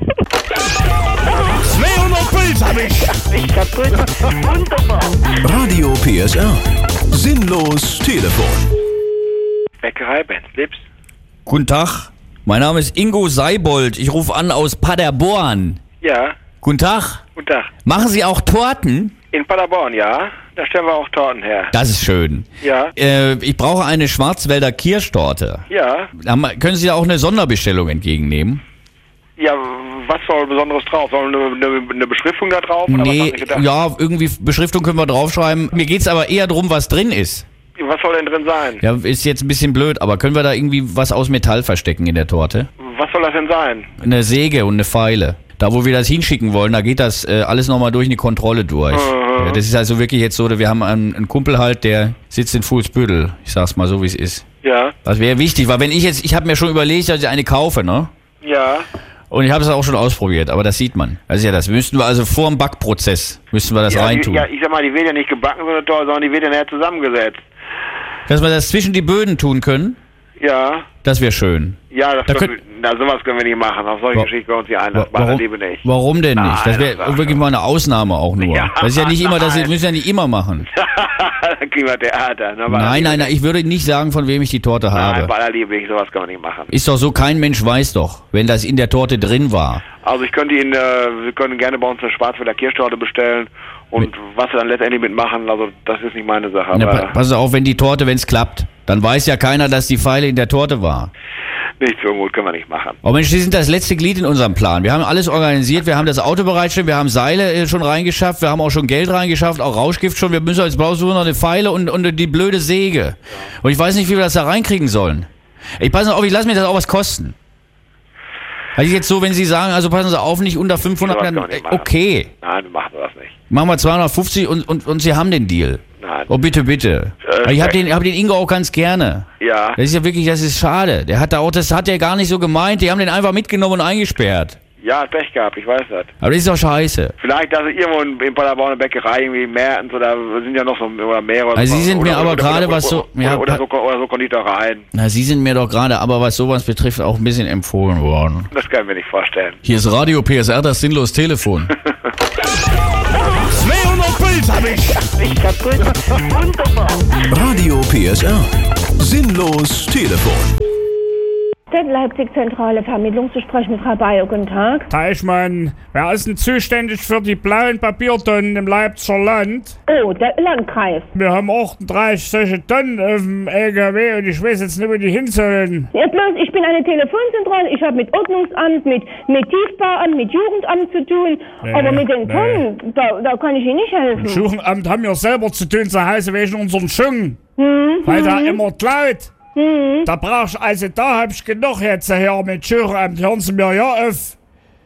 zweihundert Puls hab ich. Ich kaputt. Wunderbar. Radio P S R. Sinnlos Telefon. Bäckerei Benzlips. Guten Tag. Mein Name ist Ingo Seibold. Ich rufe an aus Paderborn. Ja, Guten Tag. guten Tag. Machen Sie auch Torten? In Paderborn, ja. Da stellen wir auch Torten her. Das ist schön. Ja, Äh, ich brauche eine Schwarzwälder Kirschtorte. ja. Haben wir- Können Sie da auch eine Sonderbestellung entgegennehmen? Ja, was soll Besonderes drauf? Soll eine, eine, eine Beschriftung da drauf? Oder was Nee, hast du gedacht? ja, irgendwie Beschriftung können wir draufschreiben. Mir geht's aber eher darum, was drin ist. Was soll denn drin sein? Ja, ist jetzt ein bisschen blöd, aber können wir da irgendwie was aus Metall verstecken in der Torte? Was soll das denn sein? Eine Säge und eine Feile. Da, wo wir das hinschicken wollen, da geht das äh, alles nochmal durch eine Kontrolle durch. Mhm. Ja, das ist also wirklich jetzt so, wir haben einen, einen Kumpel halt, der sitzt in Fuhlsbüttel. Ich sag's mal so, wie es ist. Ja, Das wäre wichtig, weil wenn ich jetzt, ich habe mir schon überlegt, dass ich eine kaufe, ne? ja. Und ich habe es auch schon ausprobiert, aber das sieht man. Das ist ja das. Müssten wir also vor dem Backprozess, müssten wir das ja, reintun. Die, ja, ich sag mal, die wird ja nicht gebacken, so eine Torte, sondern die wird ja nachher zusammengesetzt. Dass wir das zwischen die Böden tun können, Ja, das wäre schön. ja, das Da können, könnt- na, sowas können wir nicht machen. Auf solche Wa- Geschichten bei uns hier ein. Wa- Das machen wir warum, lieber nicht. warum denn nicht? Das Nein, wäre das wirklich mal eine Ausnahme auch nur. Ja, das ist ja nicht immer, das nein. müssen wir ja nicht immer machen. Dann kriegen wir Theater. Ne? Bei aller Nein, Liebe nein, nein, ich würde nicht sagen, von wem ich die Torte Nein, habe. bei aller Liebe nicht, sowas kann man nicht machen. Ist doch so, kein Mensch weiß doch, wenn das in der Torte drin war. Also ich könnte Ihnen, äh, wir können gerne bei uns eine Schwarzwälder Kirschtorte bestellen und was wir dann letztendlich mitmachen, also das ist nicht meine Sache. Na, Aber pa- pass auf, wenn die Torte, wenn es klappt, dann weiß ja keiner, dass die Feile in der Torte war. nicht so gut können wir nicht machen. Oh Mensch, Sie sind das letzte Glied in unserem Plan. Wir haben alles organisiert, wir haben das Auto bereitgestellt, wir haben Seile äh, schon reingeschafft, wir haben auch schon Geld reingeschafft, auch Rauschgift schon. Wir müssen jetzt brauchen wir noch eine Feile und, und die blöde Säge. Und ich weiß nicht, wie wir das da reinkriegen sollen. Ich passe auf, ich lasse mir das auch was kosten. Also jetzt so, wenn Sie sagen, also passen Sie auf, nicht unter fünfhundert, Sowas dann, kann man nicht machen. okay. Nein, wir machen das nicht. Machen wir zweihundertfünfzig und, und, und Sie haben den Deal. Nein. Oh, bitte, bitte. Äh, ich habe den, hab den Ingo auch ganz gerne. Ja. Das ist ja wirklich, das ist schade. Der hat da auch, das hat er gar nicht so gemeint. Die haben den einfach mitgenommen und eingesperrt. Ja, hat Pech gehabt, ich weiß das. Aber das ist doch scheiße. Vielleicht, dass irgendwo in, in Paderborn eine Bäckerei, irgendwie Mertens oder sind ja noch so oder mehrere. Also Sie sind oder, mir aber oder, gerade oder, was so... Oder, Ja, oder, oder, so, oder so Konditoreien. na, Sie sind mir doch gerade, aber was sowas betrifft, auch ein bisschen empfohlen worden. Das kann ich mir nicht vorstellen. Hier ist Radio P S R, das sinnlos Telefon. zweihundert Puls hab ich. Ich kaputt. Wunderbar. Radio P S R. Sinnlos Telefon. Leipzig-Zentrale Vermittlung zu sprechen mit Frau Bayer. Guten Tag. Teichmann, wer ist denn zuständig für die blauen Papiertonnen im Leipziger Land? Oh, der Landkreis. Wir haben achtunddreißig solche Tonnen auf dem L K W und ich weiß jetzt nicht, wo die hin sollen. Ja, bloß, ich bin eine Telefonzentrale. Ich habe mit Ordnungsamt, mit, mit Tiefbauamt, mit Jugendamt zu tun. Nee, aber mit den nee. Tonnen, da, da kann ich Ihnen nicht helfen. Im Jugendamt haben wir selber zu tun, zu heißen wegen unseren Schungen. Hm, Weil da hm, immer klaut. hm. Da brauch ich, also da hab ich genug jetzt hier mit Jugendamt. Hören Sie mir ja auf.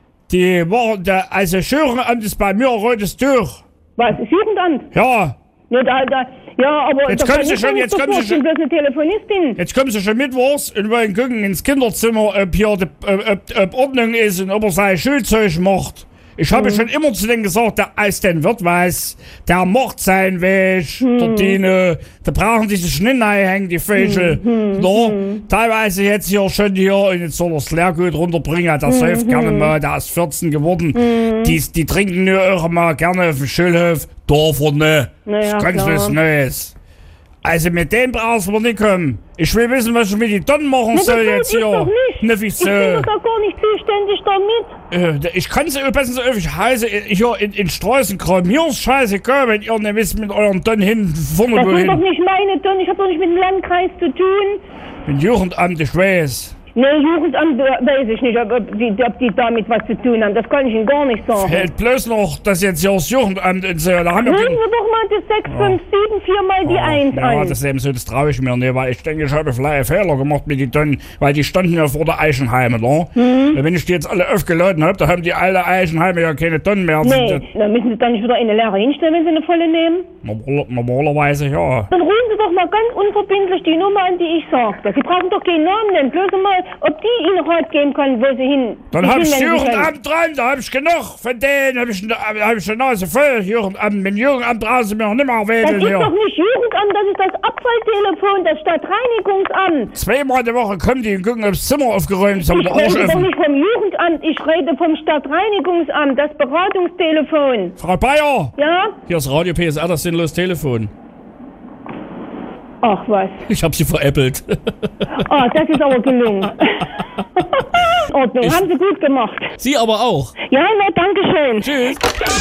Die machen, da, also Jugendamt ist bei mir ein rotes Tuch. Was, ist Jugendamt? Ja. Ja, da, da, ja, aber Jetzt da kommen kann Sie ich schon, mir jetzt nicht kommen Sie sofort, schon. Ich bin bloß eine Telefonistin. Jetzt kommen sie schon mittwochs und wollen gucken ins Kinderzimmer, ob hier die, ob, ob Ordnung ist und ob er sein Schulzeug macht. Ich habe Mhm. schon immer zu denen gesagt, der als den wird weiß, der macht seinen Weg, Mhm. der Dino, da brauchen die sich nicht hängen, die Vögel. Mhm. No, teilweise jetzt hier schon hier und jetzt soll er das Lehrgut runterbringen, der Mhm. säuft gerne mal, der ist vierzehn geworden. Mhm. Die, die trinken nur auch mal gerne auf dem Schulhof, Dorfer ne, Naja, ganz klar. was Neues. Also mit dem brauchst du nicht kommen. Ich will wissen, was ich mit den Tonnen machen Na, soll das jetzt weiß ich hier. doch nicht. Ne, Ich bin wieso? doch da gar nicht zuständig damit. Äh, ich kann es passen Sie auf, ich heiße hier in, in Straßenkram. Mir ist scheißegal, wenn ihr nicht wisst mit euren Tonnen hin, vorne Das sind doch wohin. nicht meine Tonnen. Ich habe doch nicht mit dem Landkreis zu tun. Mit Jugendamt, ich weiß. Nee, Jugendamt äh, weiß ich nicht, ob, ob, die, ob die damit was zu tun haben. Das kann ich Ihnen gar nicht sagen. Fällt bloß noch, dass jetzt hier das Jugendamt und so, da haben wir Hören den... Sie doch mal das sechs fünf sieben vier mal die eins Ja, ein. das ist eben so, das traue ich mir nicht, weil ich denke, ich habe vielleicht einen Fehler gemacht mit den Tonnen, weil die standen ja vor der Eichenheime, ne? Mhm. Und wenn ich die jetzt alle aufgeladen habe, da haben die alle Eichenheime ja keine Tonnen mehr. Nee, dann müssen Sie dann nicht wieder eine leere hinstellen, wenn Sie eine volle nehmen. Normal, normalerweise ja. Dann rufen Sie doch mal ganz unverbindlich die Nummer an, die ich sagte. Sie brauchen doch keinen Namen nennen, bloß mal, ob die Ihnen Rat geben kann, wo Sie hin. Dann sich hab ich hinwenden können. Jugendamt dran, da hab ich genug. Von denen hab ich, hab ich die Nase voll. Jugendamt, mit Jugendamt brauchen Sie mir noch nicht mehr Das wählen ist hier. doch nicht Jugendamt, das ist das Abfalltelefon, das Stadtreinigungsamt. Zweimal die Woche kommen die und gucken, ob das Zimmer aufgeräumt ist, aber Ich der Arsch rede doch offen. nicht vom Jugendamt, ich rede vom Stadtreinigungsamt, das Beratungstelefon. Frau Bayer, Ja? hier ist Radio P S R, das sinnlos Telefon. Ach was. Ich hab sie veräppelt. Ah, das ist aber gelungen. In Ordnung, Ich- haben Sie gut gemacht. Sie aber auch. Ja, na, danke schön. Tschüss.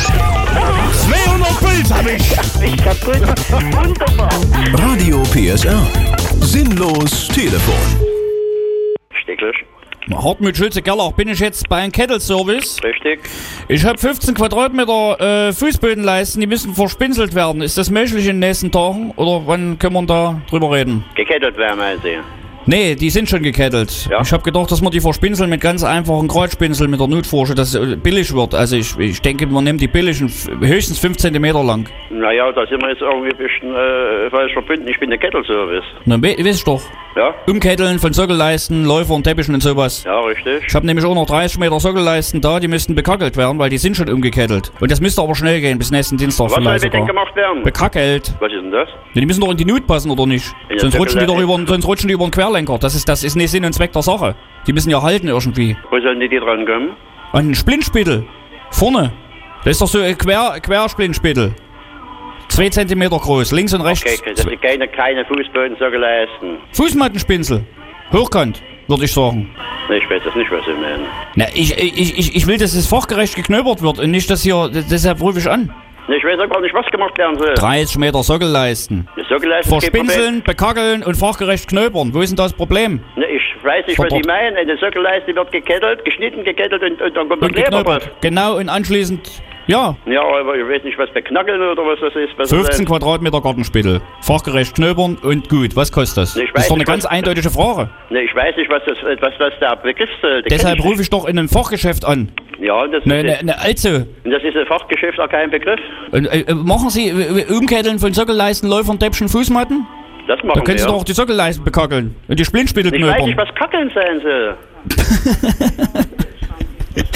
zweihundert Puls hab ich. Ich kaputt. Wunderbar. Radio P S R. Sinnlos Telefon. Stecklich. Hartmut Schulze-Gerlach, bin ich jetzt bei einem Kettle-Service? Richtig. Ich habe fünfzehn Quadratmeter äh, Fußbodenleisten, die müssen verspinselt werden. Ist das möglich in den nächsten Tagen? Oder wann können wir da drüber reden? Gekettelt werden, meinen Sie? Nee, die sind schon gekettelt. Ja. Ich habe gedacht, dass wir die verspinseln mit ganz einfachen Kreuzspinseln mit der Nutforsche, dass es äh, billig wird. Also ich, ich denke, man nimmt die billigen, f- höchstens fünf Zentimeter lang. Naja, da sind wir jetzt irgendwie ein bisschen äh, falsch verbunden. Ich bin der Kettelservice. Na, we wisst doch. Ja? Umketteln von Sockelleisten, Läufern, Teppichen und sowas. Ja, richtig. Ich habe nämlich auch noch dreißig Meter Sockelleisten da, die müssten bekackelt werden, weil die sind schon umgekettelt. Und das müsste aber schnell gehen, bis nächsten Dienstag Was soll vielleicht mit denen sogar. gemacht werden? Bekackelt. Was ist denn das? Ja, die müssen doch in die Nut passen, oder nicht? Ja, Sonst rutschen, die doch Sockel- über, sonst rutschen die über den Querlenker. Das ist, das ist nicht Sinn und Zweck der Sache. Die müssen ja halten irgendwie. Wo sollen die, die dran kommen? An den Splintspittel. Vorne. Das ist doch so ein Quer, Quersplintspittel. Zwei Zentimeter groß, links und rechts. Okay, das sind keine, keine Fußbodensockel leisten. Fußmattenspinsel. Hochkant, würde ich sagen. Nee, ich weiß das nicht, was Sie meinen. Na, ich, ich, ich, ich will, dass es fachgerecht geknöbert wird und nicht, dass hier, deshalb rufe ich an. Nee, ich weiß auch gar nicht, was gemacht werden soll. dreißig Meter Sockelleisten. Die Sockelleisten ist kein Verspinseln, bekackeln und fachgerecht knöbern. Wo ist denn das Problem? Problem. Nee, ich weiß nicht, was Verdammt. Sie meinen. Eine Sockelleiste wird gekettelt, geschnitten, gekettelt und, und dann kommt Und der Kleber drauf. geknöbert. Genau, und anschließend, ja, Ja, aber ich weiß nicht, was beknackeln oder was das ist. Was das fünfzehn ist. Quadratmeter Gartenspittel. Fachgerecht knöbern und gut. Was kostet das? Ich Das weiß ist doch eine nicht, ganz was- eindeutige Frage. Nee, ich weiß nicht, was das, was, was der Begriff soll. Den Deshalb kenn ich rufe ich doch in einem Fachgeschäft an. nicht. Ja, und das, Ne, ist, ne, ne, also, und das ist ein Fachgeschäft auch kein Begriff. und, äh, machen Sie äh, äh, Umketteln von Sockelleisten, Läufern, Täppchen, Fußmatten? Das Da machen können Sie wir. doch auch die Sockelleisten bekackeln und die Splintspittel Ich weiß nicht, knöbern. was Kackeln sein soll.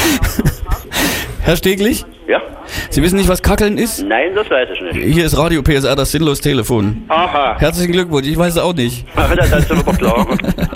Herr Steglich? Ja? Sie wissen nicht, was Kackeln ist? Nein, das weiß ich nicht. Hier ist Radio P S R, das sinnlos Telefon. Aha. Herzlichen Glückwunsch, ich weiß es auch nicht. Ach, das ist aber klar.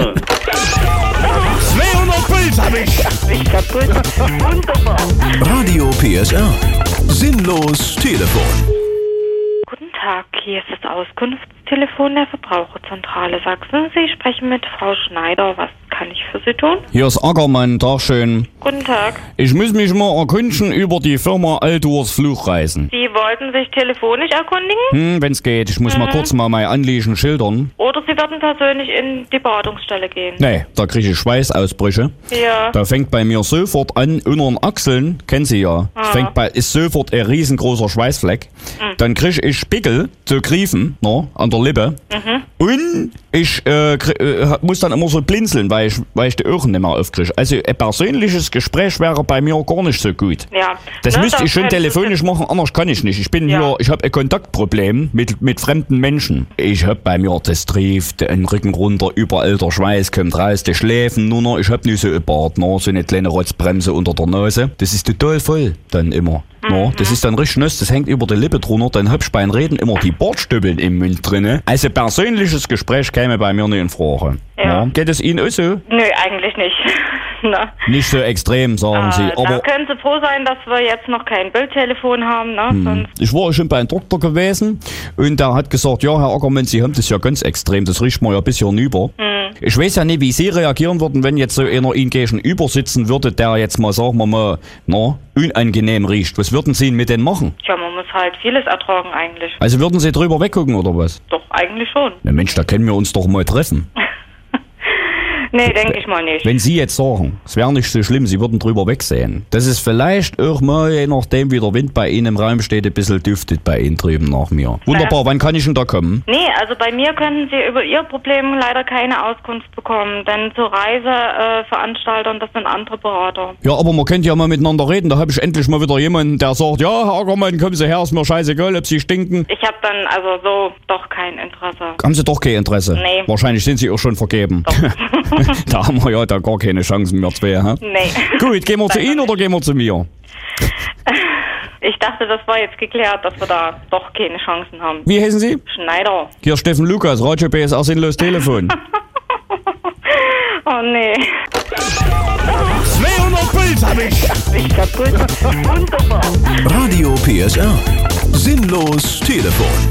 zweihundert Puls hab ich. Ich kaputt. Wunderbar. Radio P S R. Sinnlos Telefon. Guten Tag, hier ist das Auskunftstelefon der Verbraucherzentrale Sachsen. Sie sprechen mit Frau Schneider. Was kann ich für Sie tun? Hier ist Ackermann, Tag schön. Guten Tag. Ich muss mich mal erkundigen über die Firma Altours Flugreisen. Sie wollten sich telefonisch erkundigen? Hm, wenn's geht. Ich muss Mhm. mal kurz mal mein Anliegen schildern. Oder Sie werden persönlich in die Beratungsstelle gehen? Nee, da kriege ich Schweißausbrüche. Ja. Da fängt bei mir sofort an, unter den Achseln, kennen Sie ja, Ah. fängt bei, ist sofort ein riesengroßer Schweißfleck. Mhm. Dann kriege ich Spickel zu griefen, no, an der Lippe. Mhm. Und ich äh, krieg, äh, muss dann immer so blinzeln, weil ich, weil ich die Ohren nicht mehr aufkriege. Also ein persönliches Gespräch wäre bei mir gar nicht so gut. Ja. Das Ne, müsste da ich schon können Sie- telefonisch machen, anders kann ich nicht. Ich bin Ja. hier, ich habe ein Kontaktproblem mit, mit fremden Menschen. Ich hab bei mir, das trieft, den Rücken runter, überall der Schweiß kommt raus, die Schläfen nur noch. Ich hab nicht so ein Bart, no, so eine kleine Rotzbremse unter der Nase. Das ist total voll dann immer. No, das ist dann richtig nass, das hängt über die Lippe drunter, dann hab ich beim Reden immer die Bartstüppeln im Mund drinne. Also persönliches Gespräch käme bei mir nicht in Frage. Ja. Ja. Geht es Ihnen auch so? Nö, eigentlich nicht. Na. Nicht so extrem, sagen Sie. Äh, da Aber können Sie froh sein, dass wir jetzt noch kein Bildtelefon haben. Ne? Hm. Sonst Ich war schon bei einem Doktor gewesen und der hat gesagt, ja, Herr Ackermann, Sie haben das ja ganz extrem, das riecht mir ja bis hier hinüber. Hm. Ich weiß ja nicht, wie Sie reagieren würden, wenn jetzt so einer Ihnen gegenüber sitzen würde, der jetzt mal, sagen wir mal, na, unangenehm riecht. Was würden Sie mit denen machen? Tja, man muss halt vieles ertragen eigentlich. Also würden Sie drüber weggucken oder was? Doch, eigentlich schon. Na Mensch, da können wir uns doch mal treffen. Nee, denke ich mal nicht. Wenn Sie jetzt sagen, es wäre nicht so schlimm, Sie würden drüber wegsehen, dass es vielleicht auch mal, je nachdem wie der Wind bei Ihnen im Raum steht, ein bisschen duftet bei Ihnen drüben nach mir. Wunderbar, wann kann ich denn da kommen? Nee, also bei mir können Sie über Ihr Problem leider keine Auskunft bekommen, denn zu Reiseveranstaltern, äh, Veranstaltern, das sind andere Berater. Ja, aber man könnte ja mal miteinander reden. Da habe ich endlich mal wieder jemanden, der sagt, ja, Herr Ackermann, kommen Sie her, ist mir scheißegal, ob Sie stinken. Ich habe dann also so doch kein Interesse. Haben Sie doch kein Interesse? Nee. Wahrscheinlich sind Sie auch schon vergeben. Da haben wir ja da gar keine Chancen mehr zwei, hä? Nee. Gut, gehen wir zu Ihnen oder gehen wir zu mir? Ich dachte, das war jetzt geklärt, dass wir da doch keine Chancen haben. Wie heißen Sie? Schneider. Hier Steffen Lukas, Radio P S R Sinnlos Telefon. Oh nee. zweihundert Puls hab ich. Ich kaputt. Wunderbar. Radio P S R. Sinnlos Telefon.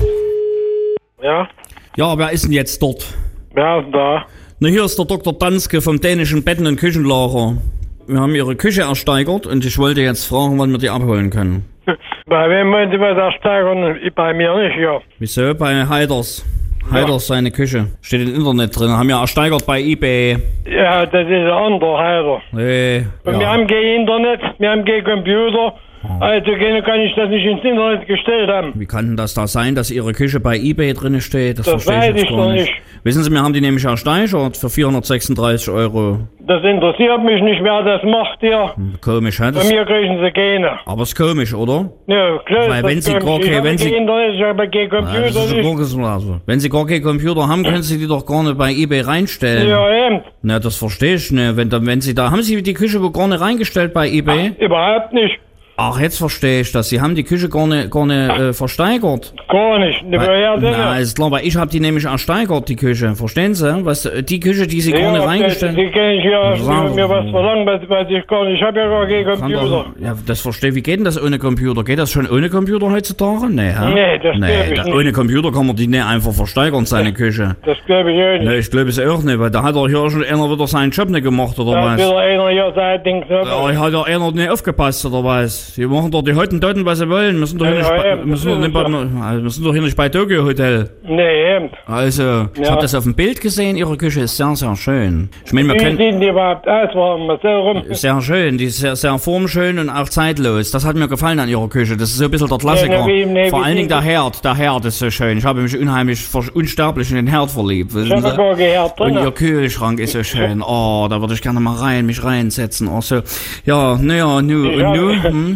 Ja? Ja, wer ist denn jetzt dort? Wer ist denn da? Na, hier ist der Doktor Danske vom dänischen Betten- und Küchenlager. Wir haben Ihre Küche ersteigert und ich wollte jetzt fragen, wann wir die abholen können. Bei wem wollen Sie was ersteigern? Bei mir nicht, ja. Wieso? Bei Heiders. Heiders seine Küche. Steht im Internet drin. Haben wir ersteigert bei eBay. Ja, das ist ein anderer Heider. Nee, Und wir ja. haben kein Internet, wir haben kein Computer. Also kann ich das nicht ins Internet gestellt haben. Wie kann denn das da sein, dass Ihre Küche bei eBay drin steht? Das, Das verstehe weiß ich jetzt ich gar noch nicht. nicht. Wissen Sie, wir haben die nämlich ersteigert für vierhundertsechsunddreißig Euro. Das interessiert mich nicht, wer das macht hier. Komisch, hä? Bei Das, mir kriegen sie keine. aber ist komisch, oder? Ja, klar. Weil das wenn Sie komisch. gar Ich kein- habe wenn kein Sie- Internet, ich habe kein Ja, das Computer. ist ja nicht. wirklich also. Wenn Sie gar keinen Computer haben, können Sie die doch gar nicht bei eBay reinstellen. Ja, eben. Na, das verstehe ich nicht. Wenn, dann- wenn Sie da, haben Sie die Küche wohl gar nicht reingestellt bei eBay? Überhaupt nicht. Ach, jetzt verstehe ich das. Sie haben die Küche gar nicht, gar nicht äh, versteigert. Gar nicht. Woher denn? Na, ist klar, weil ich habe die nämlich ersteigert, die Küche. Verstehen Sie? Was, die Küche, die Sie gar Ja, nicht das- reingestellt Die kann ich ja Sagen- mir was verlangen, weil, weil ich gar nicht. Ich habe ja gar keinen Kann Computer. doch, ja, das verstehe Wie geht denn das ohne Computer? Geht das schon ohne Computer heutzutage? Nee, hä? Nee, das nee, glaub ich da, nicht. ohne Computer kann man die nicht einfach versteigern, seine Küche. Das glaube ich auch nicht. Nee, ich glaube es auch nicht, weil da hat er hier schon einer wieder seinen Job nicht gemacht, oder Da hat was? wieder einer hier sein Ding Ja, gesagt. hat ja einer nicht aufgepasst, oder was? Die machen doch die heute Daten, was sie wollen. Wir sind doch hier, Ja, nicht, ja, bei, eben, wir sind doch das nicht, ist bei, also, wir sind doch hier nicht bei Tokyo Hotel. Nee, eben. Also, ich Ja. habe das auf dem Bild gesehen, Ihre Küche ist sehr, sehr schön. Ich meine, wir Wie können... sehen die überhaupt aus? Warum mal so rum? Sehr schön, die ist sehr, sehr formschön und auch zeitlos. Das hat mir gefallen an Ihrer Küche. Das ist so ein bisschen der Klassiker. Ja, na, wie- nee, Vor wie- allen Dingen der Herd. Der Herd ist so schön. Ich habe mich unheimlich vers- unsterblich in den Herd verliebt. Ich habe gar gehört Und drin. Ihr Kühlschrank ist so schön. Oh, da würde ich gerne mal rein, mich reinsetzen. Oh, so. Ja, naja, nu, Ich und nu, habe, hm?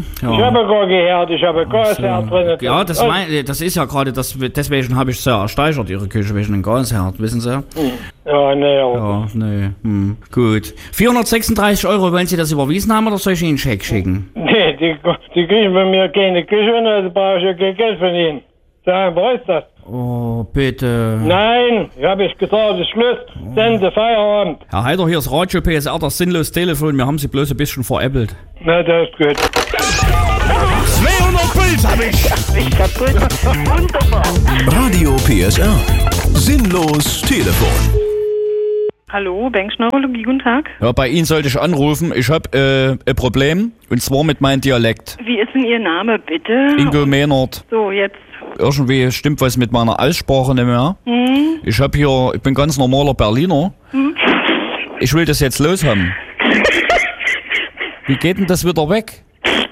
Mhm, ja. Ich habe gar gehört, ich habe Gasherd drin. Ja, das, mein, das ist ja gerade, das, deswegen habe ich sehr ersteigert, Ihre Küche, wegen dem Gasherd, wissen Sie? Ja, nee, ja. Ja, nee, hm, gut. vierhundertsechsunddreißig Euro, wollen Sie das überwiesen haben oder soll ich Ihnen einen Scheck schicken? Nee, die, die kriegen von mir keine Küche und also brauche ich ja kein Geld von Ihnen. So einfach ist das. Oh, bitte. Nein, ich habe ich gesagt, es ist Schluss. Sende, Feierabend. Herr Heider, hier ist Radio P S R, das sinnlose Telefon. Wir haben Sie bloß ein bisschen veräppelt. Na, das ist gut. zweihundert Puls hab ich. Ich kaputt. Wunderbar. Radio P S R. Sinnlos Telefon. Hallo, Bankschneurologie, guten Tag. Ja, bei Ihnen sollte ich anrufen. Ich habe äh, ein Problem, und zwar mit meinem Dialekt. Wie ist denn Ihr Name, bitte? Ingo Mehnert. So, jetzt. Irgendwie stimmt was mit meiner Aussprache nicht mehr. Hm. Ich hab hier, ich bin ganz normaler Berliner. Hm. Ich will das jetzt loshaben. Wie geht denn das wieder weg?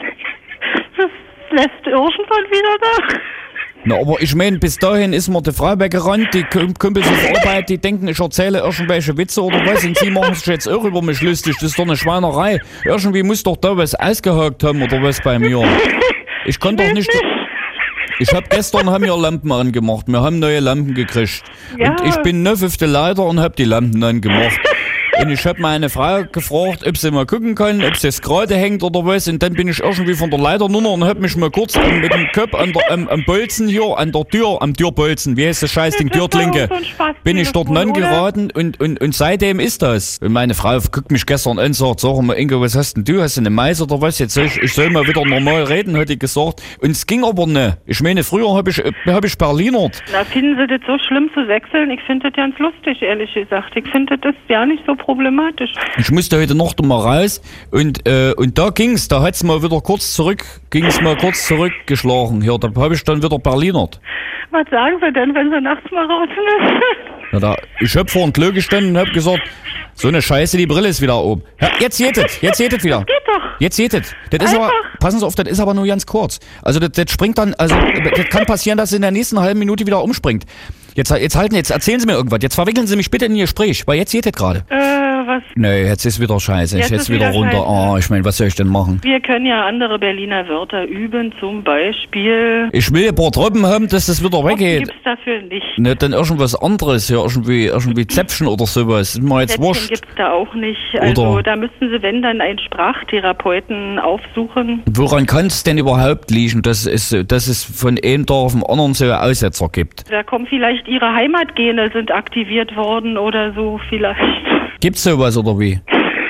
Das lässt irgendwann wieder da. Na, aber ich meine, bis dahin ist mir die Frau weggerannt, die Kumpels auf Arbeit, die denken, ich erzähle irgendwelche Witze oder was, und sie machen sich jetzt auch über mich lustig. Das ist doch eine Schweinerei. Irgendwie muss doch da was ausgehakt haben oder was bei mir. Ich kann doch nicht... Ich hab gestern haben wir Lampen angemacht. Wir haben neue Lampen gekriegt. Ja. Und ich bin neuf auf der Leiter und hab die Lampen angemacht. Und ich hab meine Frau gefragt, ob sie mal gucken kann, ob sie es gerade hängt oder was. Und dann bin ich irgendwie von der Leiter runter und hab mich mal kurz ähm, mit dem Kopf an der, ähm, am Bolzen hier, an der Tür, am Türbolzen, wie heißt das Scheißding, Türklinke, bin ich dort geraten und, und, und seitdem ist das. Und meine Frau guckt mich gestern an und sagt, sag mal, Ingo, was hast denn du? Hast du eine Mais oder was? Jetzt soll ich, ich soll mal wieder normal reden, hat die gesagt. Und es ging aber nicht. Ich meine, früher hab ich, hab ich Berlinert. Na, finden Sie das so schlimm zu wechseln? Ich finde das ganz lustig, ehrlich gesagt. Ich finde das ja nicht so problematisch. Ich musste heute Nacht mal raus und, äh, und da ging's, da hat's mal wieder kurz zurück, ging's mal kurz zurückgeschlagen. Hier, da habe ich dann wieder Berlinert. Was sagen Sie denn, wenn Sie nachts mal raus müssen? Ja, da, ich hab vor dem Klo gestanden und hab gesagt, so eine Scheiße, die Brille ist wieder oben. Ja, jetzt geht es, jetzt geht es wieder. Das geht doch. Jetzt geht es. Das ist aber, passen Sie auf, das ist aber nur ganz kurz. Also das, das springt dann, also das kann passieren, dass es in der nächsten halben Minute wieder umspringt. Jetzt, jetzt halten, jetzt erzählen Sie mir irgendwas. Jetzt verwickeln Sie mich bitte in Ihr Gespräch, weil jetzt geht es gerade. Äh, was? Nee, jetzt ist wieder scheiße. Jetzt Jetzt, jetzt ist wieder, wieder runter. scheiße. Oh, ich meine, was soll ich denn machen? Wir können ja andere Berliner Wörter üben, zum Beispiel. Ich will ein paar Tropfen haben, dass das wieder weggeht. Gibt's dafür nicht. Ne, dann irgendwas anderes, ja, irgendwie, irgendwie Zäpfchen oder sowas. Ist mir jetzt Zäpfchen wurscht. gibt's da auch nicht. Also Oder- da müssten Sie, wenn, dann einen Sprachtherapeuten aufsuchen. Woran kann es denn überhaupt liegen, dass es, dass es von einem Tag auf den anderen so Aussetzer gibt? Da kommen vielleicht Ihre Heimatgene sind aktiviert worden oder so vielleicht. Gibt's sowas oder wie?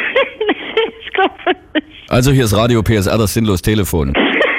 Ich glaube nicht. Also hier ist Radio P S R, das sinnlos Telefon.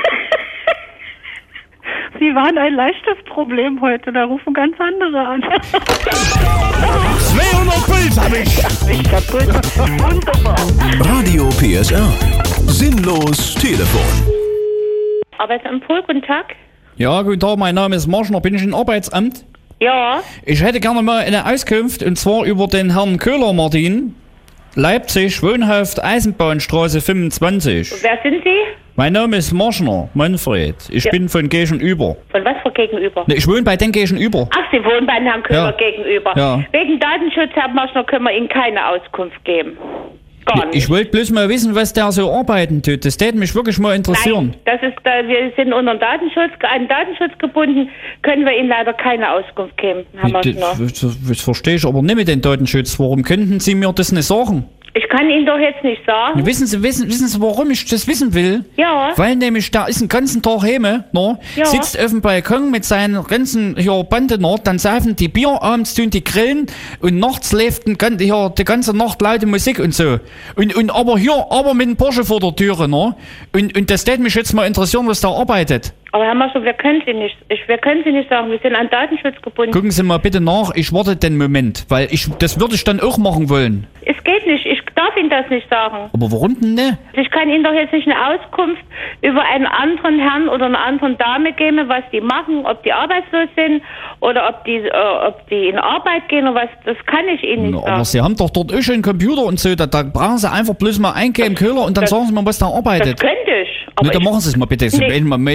Sie waren ein leichtes Problem heute, da rufen ganz andere an. zweihundert Puls hab ich. Ich kaputt. Wunderbar. Radio P S R. Sinnlos Telefon. Arbeitsamt Pohl, guten Tag. Ja, guten Tag, mein Name ist Marschner, bin ich im Arbeitsamt? Ja. Ich hätte gerne mal eine Auskunft, und zwar über den Herrn Köhler Martin, Leipzig, Wohnhaft, Eisenbahnstraße fünfundzwanzig. Wer sind Sie? Mein Name ist Marschner, Manfred. Ich Ja. bin von Gegenüber. Von was für Gegenüber? Ne, ich wohne bei den Gegenüber. Ach, Sie wohnen beim Herrn Köhler Ja. gegenüber. Ja. Wegen Datenschutz, Herr Marschner, können wir Ihnen keine Auskunft geben. Gar nicht. Ich wollte bloß mal wissen, was der so arbeiten tut. Das täte mich wirklich mal interessieren. Nein, das ist, äh, wir sind unter Datenschutz, an Datenschutz gebunden, können wir Ihnen leider keine Auskunft geben, Herr Das, Marschner. das, das verstehe ich aber nicht mit dem Datenschutz. Warum könnten Sie mir das nicht sagen? Ich kann Ihnen doch jetzt nicht sagen. Wissen Sie, wissen, wissen Sie, warum ich das wissen will? Ja. Weil nämlich der ist den ganzen Tag heime, no? Ja. Sitzt auf dem Balkon mit seinen ganzen hier Bande, no? Dann saufen die Bier, abends tun die grillen und nachts läuft den gan- hier, die ganze Nacht laute Musik und so. Und, und aber hier, aber mit dem Porsche vor der Türe, no? Und, und das würde mich jetzt mal interessieren, was der arbeitet. Aber Herr Marschner, wir können Sie nicht, ich, wir können Sie nicht sagen, wir sind an Datenschutz gebunden. Gucken Sie mal bitte nach, ich warte den Moment, weil ich, das würde ich dann auch machen wollen. Es geht nicht, ich darf Ihnen das nicht sagen. Aber warum denn ne? Ich kann Ihnen doch jetzt nicht eine Auskunft über einen anderen Herrn oder eine andere Dame geben, was die machen, ob die arbeitslos sind oder ob die, äh, ob die in Arbeit gehen oder was. Das kann ich Ihnen nicht Na, sagen. aber Sie haben doch dort auch schon einen Computer und so, da, da brauchen Sie einfach bloß mal eingeben, Köhler, und dann Das- sagen Sie mal, was da arbeitet. Das könnte ich. Ne, dann machen Sie es mal bitte. Sie Nee. werden mal, welchen mir mal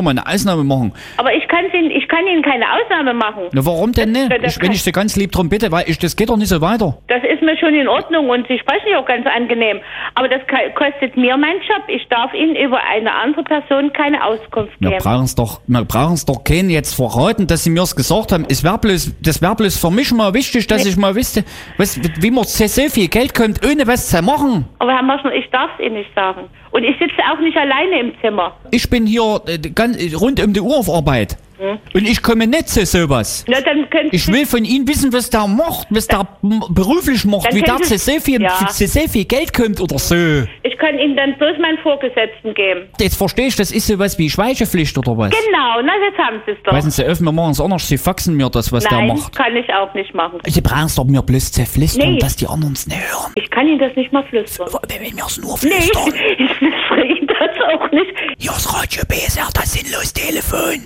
mal eine Ausnahme machen. Aber ich, kann's Ihnen, ich kann Ihnen keine Ausnahme machen. Na, warum denn nicht? Das, das Ich, wenn ich Sie ganz lieb drum bitte, weil ich, das geht doch nicht so weiter. Das ist mir schon in Ordnung und Sie sprechen ja auch ganz angenehm. Aber das kostet mir mein Job. Ich darf Ihnen über eine andere Person keine Auskunft Wir geben. brauchen es doch, wir brauchen es doch keinen jetzt verraten, dass Sie mir es gesagt haben. Es wär bloß, das wäre bloß für mich mal wichtig, dass Nee. ich mal wüsste, was, wie man so viel Geld kommt, ohne was zu machen. Aber Herr Maschner, ich darf es Ihnen nicht sagen. Und ich sitze auch nicht alleine im Zimmer. Ich bin hier äh, ganz, rund um die Uhr auf Arbeit. Hm? Und ich komme nicht zu sowas. Na, dann können Ich will von Ihnen wissen, was der macht, was der m- beruflich macht, Dann wie der können zu Sie- so viel, Ja. zu so viel Geld kommt oder so. Ich kann Ihnen dann bloß meinen Vorgesetzten geben. Jetzt verstehe ich, das ist sowas wie Schweigepflicht oder was? Genau, na, jetzt haben Sie es doch. Weißen Sie, öffnen wir machen es anders, Sie faxen mir das, was Nein, der macht. kann ich auch nicht machen. Sie brauchen es doch mir bloß zu flüstern, Nee. dass die anderen es nicht hören. Ich kann Ihnen das nicht mal flüstern. Wenn wir es nur Nee, flüstern. ich, ich flüstere Ihnen das auch nicht. Hier ist Radio B S R, das sinnlos Telefon.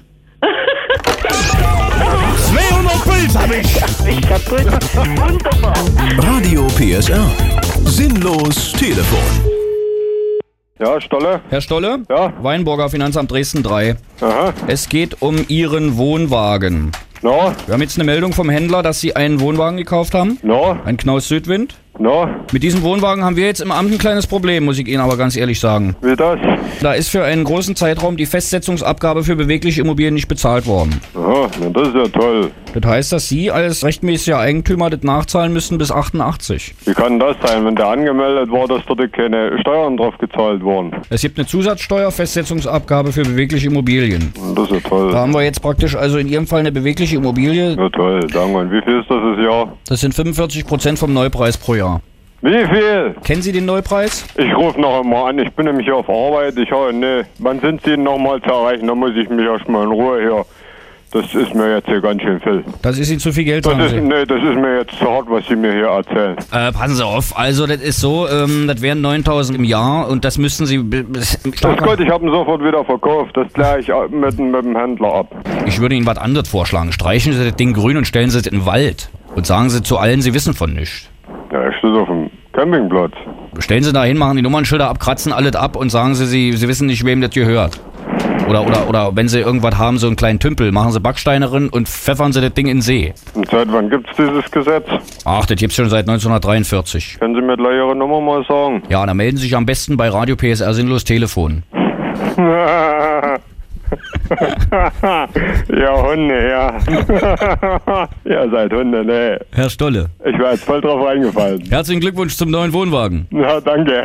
zweihundert Puls hab ich. Ich kaputt. Wunderbar. Radio P S R. Sinnlos Telefon. Ja, Stolle? Herr Stolle? Ja? Weinburger Finanzamt Dresden drei. Aha. Es geht um Ihren Wohnwagen. No? Wir haben jetzt eine Meldung vom Händler, dass Sie einen Wohnwagen gekauft haben. No? Ein Knaus Südwind. No? Mit diesem Wohnwagen haben wir jetzt im Amt ein kleines Problem, muss ich Ihnen aber ganz ehrlich sagen. Wie das? Da ist für einen großen Zeitraum die Festsetzungsabgabe für bewegliche Immobilien nicht bezahlt worden. Aha, na das ist ja toll. Das heißt, dass Sie als rechtmäßiger Eigentümer das nachzahlen müssen bis achtundachtzig. Wie kann das sein, wenn der angemeldet war, dass dort keine Steuern drauf gezahlt wurden? Es gibt eine Zusatzsteuer, Festsetzungsabgabe für bewegliche Immobilien. Das ist ja toll. Da haben wir jetzt praktisch also in Ihrem Fall eine bewegliche Immobilie. Ja toll, danke. Und wie viel ist das das Jahr? Das sind fünfundvierzig Prozent vom Neupreis pro Jahr. Wie viel? Kennen Sie den Neupreis? Ich rufe noch einmal an, ich bin nämlich hier auf Arbeit. Ich habe, ne, wann sind Sie noch mal zu erreichen? Da muss ich mich erstmal in Ruhe hier. Das ist mir jetzt hier ganz schön viel. Das ist Ihnen zu viel Geld, Das sagen ist, Sie? nee, das ist mir jetzt zu hart, was Sie mir hier erzählen. Äh, passen Sie auf, also das ist so, ähm, das wären neuntausend im Jahr und das müssten Sie... b- b- Das ist gut, ich habe ihn sofort wieder verkauft. Das kläre ich mit, mit dem Händler ab. Ich würde Ihnen was anderes vorschlagen. Streichen Sie das Ding grün und stellen Sie es in den Wald. Und sagen Sie zu allen, Sie wissen von nichts. Ja, ich stehe auf dem Campingplatz. Stellen Sie da hin, machen die Nummernschilder ab, kratzen alles ab und sagen Sie, Sie, Sie wissen nicht, wem das gehört. Oder, oder, oder wenn Sie irgendwas haben, so einen kleinen Tümpel, machen Sie Backsteine rein und pfeffern Sie das Ding in den See. Und seit wann gibt's dieses Gesetz? Ach, das gibt's schon seit neunzehnhundertdreiundvierzig. Können Sie mir gleich Ihre Nummer mal sagen? Ja, dann melden Sie sich am besten bei Radio P S R Sinnlos Telefon. Ja, Hunde, ja. Ihr seid Hunde, ne? Herr Stolle. Ich war jetzt voll drauf reingefallen. Herzlichen Glückwunsch zum neuen Wohnwagen. Ja, danke.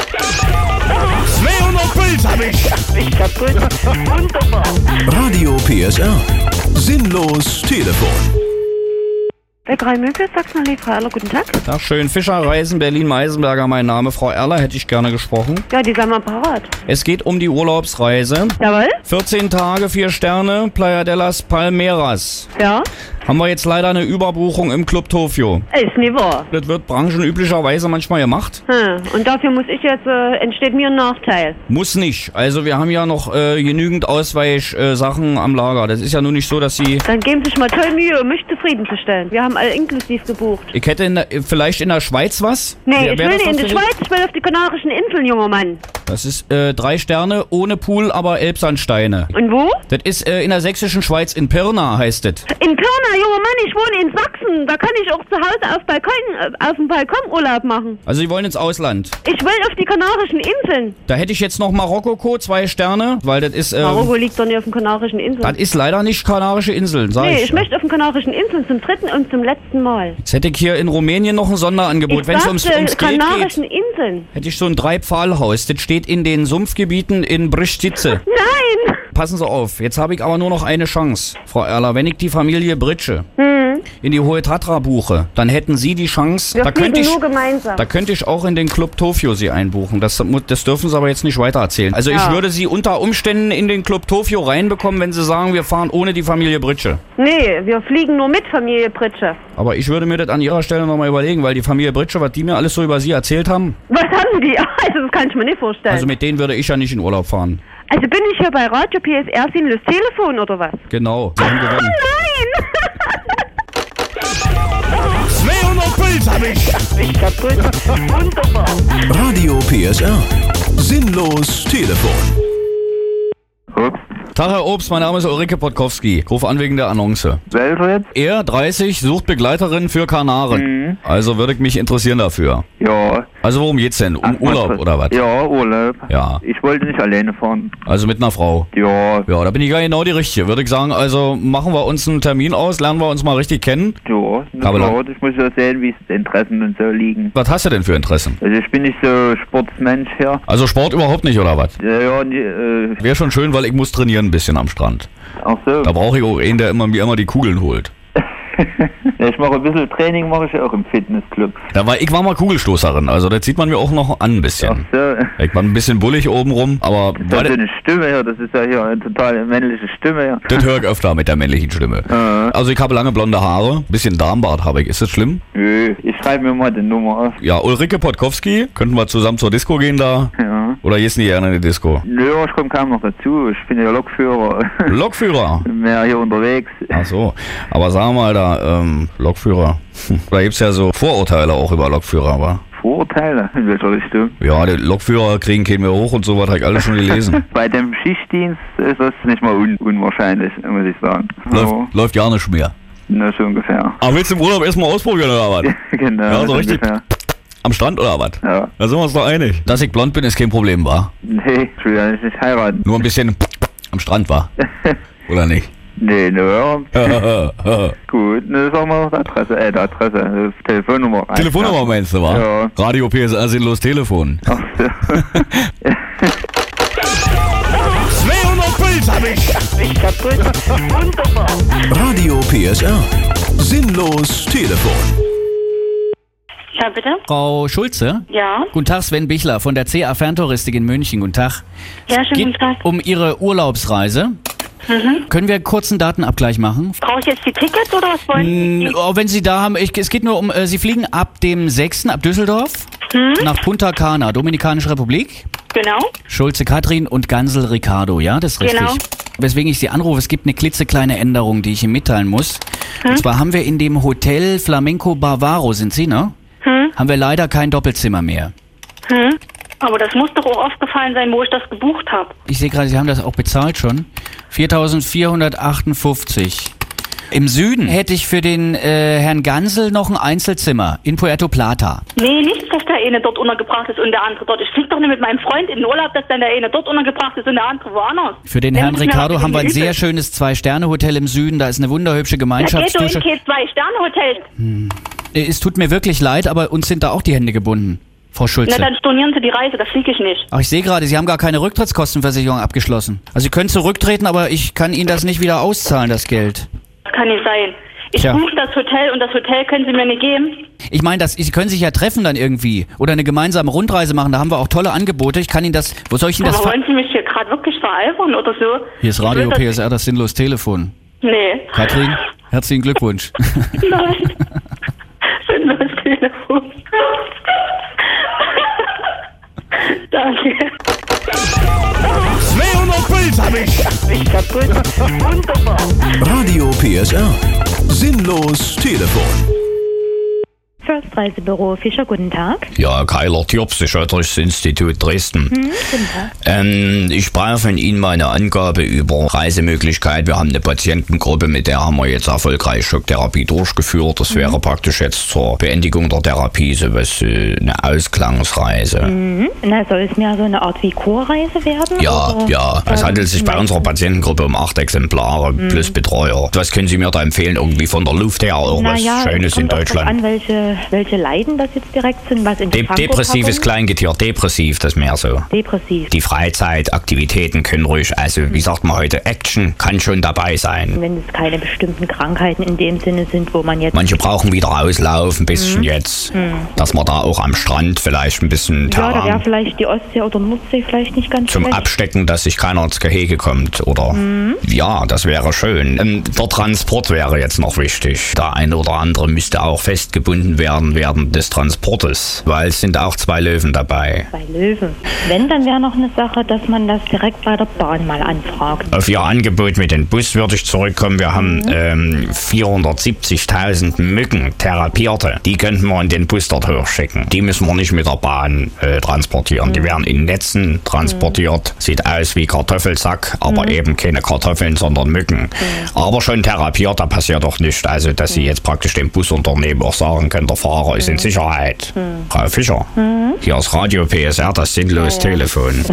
zweihundert Puls hab ich. Ich kaputt. Wunderbar. Radio P S R. Sinnlos Telefon. Bäckerei Möbel, Sachsen-Allee, Frau Erler, guten Tag. Ach schön, Fischerreisen, Berlin-Meisenberger, mein Name. Frau Erler, hätte ich gerne gesprochen. Ja, die sind mal parat. Es geht um die Urlaubsreise. Jawohl. vierzehn Tage, vier Sterne, Playa de las Palmeras. Ja. Haben wir jetzt leider eine Überbuchung im Club Tokio. Ist nie wahr. Das wird branchenüblicherweise manchmal gemacht. Hm. Und dafür muss ich jetzt, äh, entsteht mir ein Nachteil. Muss nicht. Also wir haben ja noch äh, genügend Ausweichsachen äh, am Lager. Das ist ja nun nicht so, dass Sie... Dann geben Sie sich mal toll Mühe, um mich zufriedenzustellen. Wir haben alle inklusiv gebucht. Ich hätte in der, vielleicht in der Schweiz was? Nee, Wär- ich wär will das nicht in was die für Sie? Schweiz, ich will auf die Kanarischen Inseln, junger Mann. Das ist äh, drei Sterne, ohne Pool, aber Elbsandsteine. Und wo? Das ist äh, in der sächsischen Schweiz, in Pirna heißt es. In Pirna, junger Mann, ich wohne in Sachsen. Da kann ich auch zu Hause auf, Balkon, äh, auf dem Balkon Urlaub machen. Also Sie wollen ins Ausland. Ich will auf die Kanarischen Inseln. Da hätte ich jetzt noch Marokko, zwei Sterne, weil das ist... Ähm, Marokko liegt doch nicht auf den Kanarischen Inseln. Das ist leider nicht Kanarische Inseln, sag Nee, ich. ich möchte auf den Kanarischen Inseln zum dritten und zum letzten Mal. Jetzt hätte ich hier in Rumänien noch ein Sonderangebot. Ich Wenn es ums, sagte ums Geld geht, Kanarischen Inseln. hätte ich so ein Drei-Pfahlhaus. Das steht in den Sumpfgebieten in Bristice. Nein! Passen Sie auf, jetzt habe ich aber nur noch eine Chance, Frau Erler. Wenn ich die Familie Britsche Hm. in die Hohe Tatra buche, dann hätten Sie die Chance... Wir da fliegen könnte ich, nur gemeinsam. Da könnte ich auch in den Club Tokio Sie einbuchen. Das, mu- das dürfen Sie aber jetzt nicht weiter erzählen. Also Ja. ich würde Sie unter Umständen in den Club Tokio reinbekommen, wenn Sie sagen, wir fahren ohne die Familie Britsche. Nee, wir fliegen nur mit Familie Pritsche. Aber ich würde mir das an Ihrer Stelle nochmal überlegen, weil die Familie Britsche, was die mir alles so über Sie erzählt haben, Was haben die? Also, das kann ich mir nicht vorstellen. also mit denen würde ich ja nicht in Urlaub fahren. Also bin ich hier bei Radio P S R Sinnlos Telefon oder was? Genau, Sie haben Oh gewonnen. nein! zweihundert Puls hab ich. Ich kaputt. Wunderbar. Radio P S R. Sinnlos Telefon. Tag, Herr Obst, mein Name ist Ulrike Podkowski. Ich rufe an wegen der Annonce. Welcher jetzt? Er, dreißig, sucht Begleiterin für Kanaren. Mhm. Also würde ich mich interessieren dafür. Ja. Also worum geht's denn? Um Urlaub oder was? Ja, Urlaub. Ja. Ich wollte nicht alleine fahren. Also mit einer Frau? Ja. Ja, da bin ich ja genau die Richtige. Würde ich sagen, also machen wir uns einen Termin aus, lernen wir uns mal richtig kennen. Ja, na klar, ich muss ja sehen, wie es die Interessen und so liegen. Was hast du denn für Interessen? Also ich bin nicht so Sportsmensch hier. Also Sport überhaupt nicht, oder was? Ja, ja, nee, äh... Wäre schon schön, weil ich muss trainieren ein bisschen am Strand. Ach so. Da brauche ich auch einen, der immer, mir immer die Kugeln holt. Ja, ich mache ein bisschen Training, mache ich ja auch im Fitnessclub. Da war, ich war mal Kugelstoßerin, also das sieht man mir auch noch an ein bisschen. Ach so. Ich war ein bisschen bullig obenrum, aber... Das ist ja so eine Stimme hier, das ist ja hier eine total männliche Stimme hier. Das höre ich öfter mit der männlichen Stimme. Ja. Also ich habe lange blonde Haare, bisschen Darmbart habe ich. Ist das schlimm? Nö, ich schreibe mir mal die Nummer auf. Ja, Ulrike Podkowski, könnten wir zusammen zur Disco gehen da? Ja. Oder gehst du nicht gerne in die Disco? Nö, ich komme kaum noch dazu, ich bin ja Lokführer. Lokführer? Mehr hier unterwegs. Ach so, aber sag mal da, ähm, Lokführer. Da gibt's ja so Vorurteile auch über Lokführer, aber... Vorurteile? In welcher Richtung? Ja, die Lokführer kriegen keinen mehr hoch und so, was habe ich alles schon gelesen. Bei dem Schichtdienst ist das nicht mal un unwahrscheinlich, muss ich sagen. Läuft, Aber läuft ja nicht mehr. Na, so ungefähr. Aber willst du im Urlaub erstmal ausprobieren, oder was? Genau. Ja, so richtig ungefähr. am Strand, oder was? Ja. Da sind wir uns doch einig. Dass ich blond bin, ist kein Problem, wa? Nee, ich will ja nicht heiraten. Nur ein bisschen am Strand, wa? Oder nicht? Nee, nur. Gut, ne, sag mal die Adresse, äh, die Adresse, die Telefonnummer. Telefonnummer meinst du, wa? Ja. Radio P S R sinnlos Telefon. Ach so. zweihundert Puls hab ich. Ich kaputt. Wunderbar. Radio P S R. Sinnlos Telefon. Ja, bitte? Frau Schulze? Ja? Guten Tag, Sven Bichler von der C A Ferntouristik in München. Guten Tag. Ja, schönen guten Tag. Um Ihre Urlaubsreise. Mhm. Können wir einen kurzen Datenabgleich machen? Brauche ich jetzt die Tickets oder was wollen Sie? Mm, oh, wenn Sie da haben, ich, es geht nur um, äh, Sie fliegen ab dem sechsten ab Düsseldorf Hm? nach Punta Cana, Dominikanische Republik. Genau. Schulze Katrin und Gansel Ricardo, ja, das ist richtig. Genau. Weswegen ich Sie anrufe, es gibt eine klitzekleine Änderung, die ich Ihnen mitteilen muss. Hm? Und zwar haben wir in dem Hotel Flamenco Bavaro, sind Sie, ne? Hm? Haben wir leider kein Doppelzimmer mehr. Hm? Aber das muss doch auch aufgefallen sein, wo ich das gebucht habe. Ich sehe gerade, Sie haben das auch bezahlt schon. viertausendvierhundertachtundfünfzig. Im Süden hätte ich für den äh, Herrn Gansel noch ein Einzelzimmer in Puerto Plata. Nee, nicht, dass der eine dort untergebracht ist und der andere dort. Ich fliege doch nicht mit meinem Freund in den Urlaub, dass dann der eine dort untergebracht ist und der andere woanders. Für den Nehmen Herrn Sie mir Ricardo was haben wir ein übel. sehr schönes Zwei-Sterne-Hotel im Süden. Da ist eine wunderhübsche Da geht doch Gemeinschaftsdusche. in kein Zwei-Sterne-Hotel. Hm. Es tut mir wirklich leid, aber uns sind da auch die Hände gebunden, Frau Na, Schulze. dann stornieren Sie die Reise, das fliege ich nicht. Ach, ich sehe gerade, Sie haben gar keine Rücktrittskostenversicherung abgeschlossen. Also Sie können zurücktreten, aber ich kann Ihnen das nicht wieder auszahlen, das Geld. Das kann nicht sein. Ich Tja. buche das Hotel und das Hotel können Sie mir nicht geben. Ich meine, das, Sie können sich ja treffen dann irgendwie oder eine gemeinsame Rundreise machen. Da haben wir auch tolle Angebote. Ich kann Ihnen das... Wo soll ich Ihnen das... Aber ver- wollen Sie mich hier gerade wirklich veralbern oder so? Hier ist Ich Radio will das- P S R, das sinnlos Telefon. Nee. Katrin, herzlichen Glückwunsch. Nein. Sinnlos Telefon. Danke. zweihundert Puls hab ich. Ich kaputt. Wunderbar. Radio P S R. Sinnlos Telefon. First Reisebüro Fischer, guten Tag. Ja, Keiler Tierp, Psychiatrisches Institut Dresden. Hm, guten Tag. Ähm, ich brauche von Ihnen mal eine Angabe über Reisemöglichkeit. Wir haben eine Patientengruppe, mit der haben wir jetzt erfolgreich Schocktherapie durchgeführt. Das wäre praktisch jetzt zur Beendigung der Therapie so was, äh, eine Ausklangsreise. Mhm. Na, soll es mehr so eine Art wie Chorreise werden? Ja, oder? ja. Es Ähm, handelt sich bei unserer Patientengruppe um acht Exemplare Mhm. plus Betreuer. Was können Sie mir da empfehlen? Irgendwie von der Luft her irgendwas Naja, Schönes es in kommt auch drauf Deutschland? an, welche, welche Leiden das jetzt direkt sind, was in De Frankfurt depressives herkommt. Kleingetier, depressiv, das mehr so. Depressiv. Die Freizeitaktivitäten können ruhig, also wie sagt man heute, Action kann schon dabei sein. Wenn es keine bestimmten Krankheiten in dem Sinne sind, wo man jetzt... Manche brauchen wieder Auslauf, ein bisschen Mhm. jetzt, Mhm. dass man da auch am Strand vielleicht ein bisschen Ja, da wäre Terrain vielleicht die Ostsee oder Nordsee vielleicht nicht ganz zum schlecht. Abstecken, dass sich keiner ins Gehege kommt, oder? Mhm. Ja, das wäre schön. Ähm, der Transport wäre jetzt noch wichtig. Der eine oder andere müsste auch festgebunden werden betroffen werden des Transportes, weil es sind auch zwei Löwen dabei. Zwei Löwen. Wenn, dann wäre noch eine Sache, dass man das direkt bei der Bahn mal anfragt. Auf Ihr Angebot mit dem Bus würde ich zurückkommen. Wir haben mhm. ähm, vierhundertsiebzigtausend Mücken, Therapierte. Die könnten wir in den Bus dort hochschicken. Die müssen wir nicht mit der Bahn äh, transportieren. Mhm. Die werden in Netzen transportiert. Mhm. Sieht aus wie Kartoffelsack, aber mhm. eben keine Kartoffeln, sondern Mücken. Mhm. Aber schon therapiert, da passiert doch nichts. Also, dass mhm. Sie jetzt praktisch dem Busunternehmen auch sagen können, der Fahrer ist in Sicherheit. Mhm. Frau Fischer, mhm. hier ist Radio P S R, das sinnlos ja, ja. Telefon.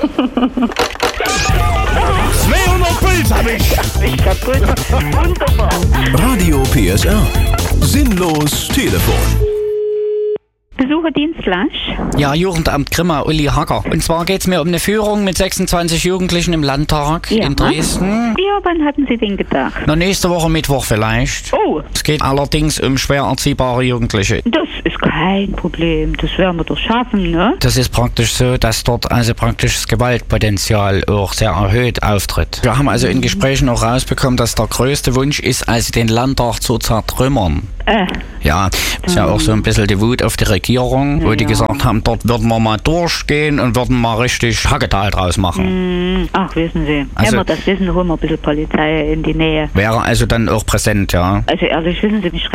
zweihundert Puls hab ich! Ich kaputt. Wunderbar. Radio P S R. Sinnlos Telefon. Besucherdienst Lasch. Ja, Jugendamt Grimma, Uli Hacker. Und zwar geht es mir um eine Führung mit sechsundzwanzig Jugendlichen im Landtag ja. in Dresden. Ja, wann hatten Sie denn gedacht? Na, nächste Woche Mittwoch vielleicht. Oh. Es geht allerdings um schwer erziehbare Jugendliche. Das ist kein Problem. Das werden wir doch schaffen, ne? Das ist praktisch so, dass dort also praktisch das Gewaltpotenzial auch sehr erhöht auftritt. Wir haben also in Gesprächen auch rausbekommen, dass der größte Wunsch ist, also den Landtag zu zertrümmern. Äh. Ja, das ist ja auch so ein bisschen die Wut auf die Regierung, wo ja. die gesagt haben, dort würden wir mal durchgehen und würden mal richtig Hacketal draus machen. Ach, wissen Sie, also, wenn wir das wissen, holen wir ein bisschen Polizei in die Nähe. Wäre also dann auch präsent, ja? Also ehrlich, wissen Sie, mich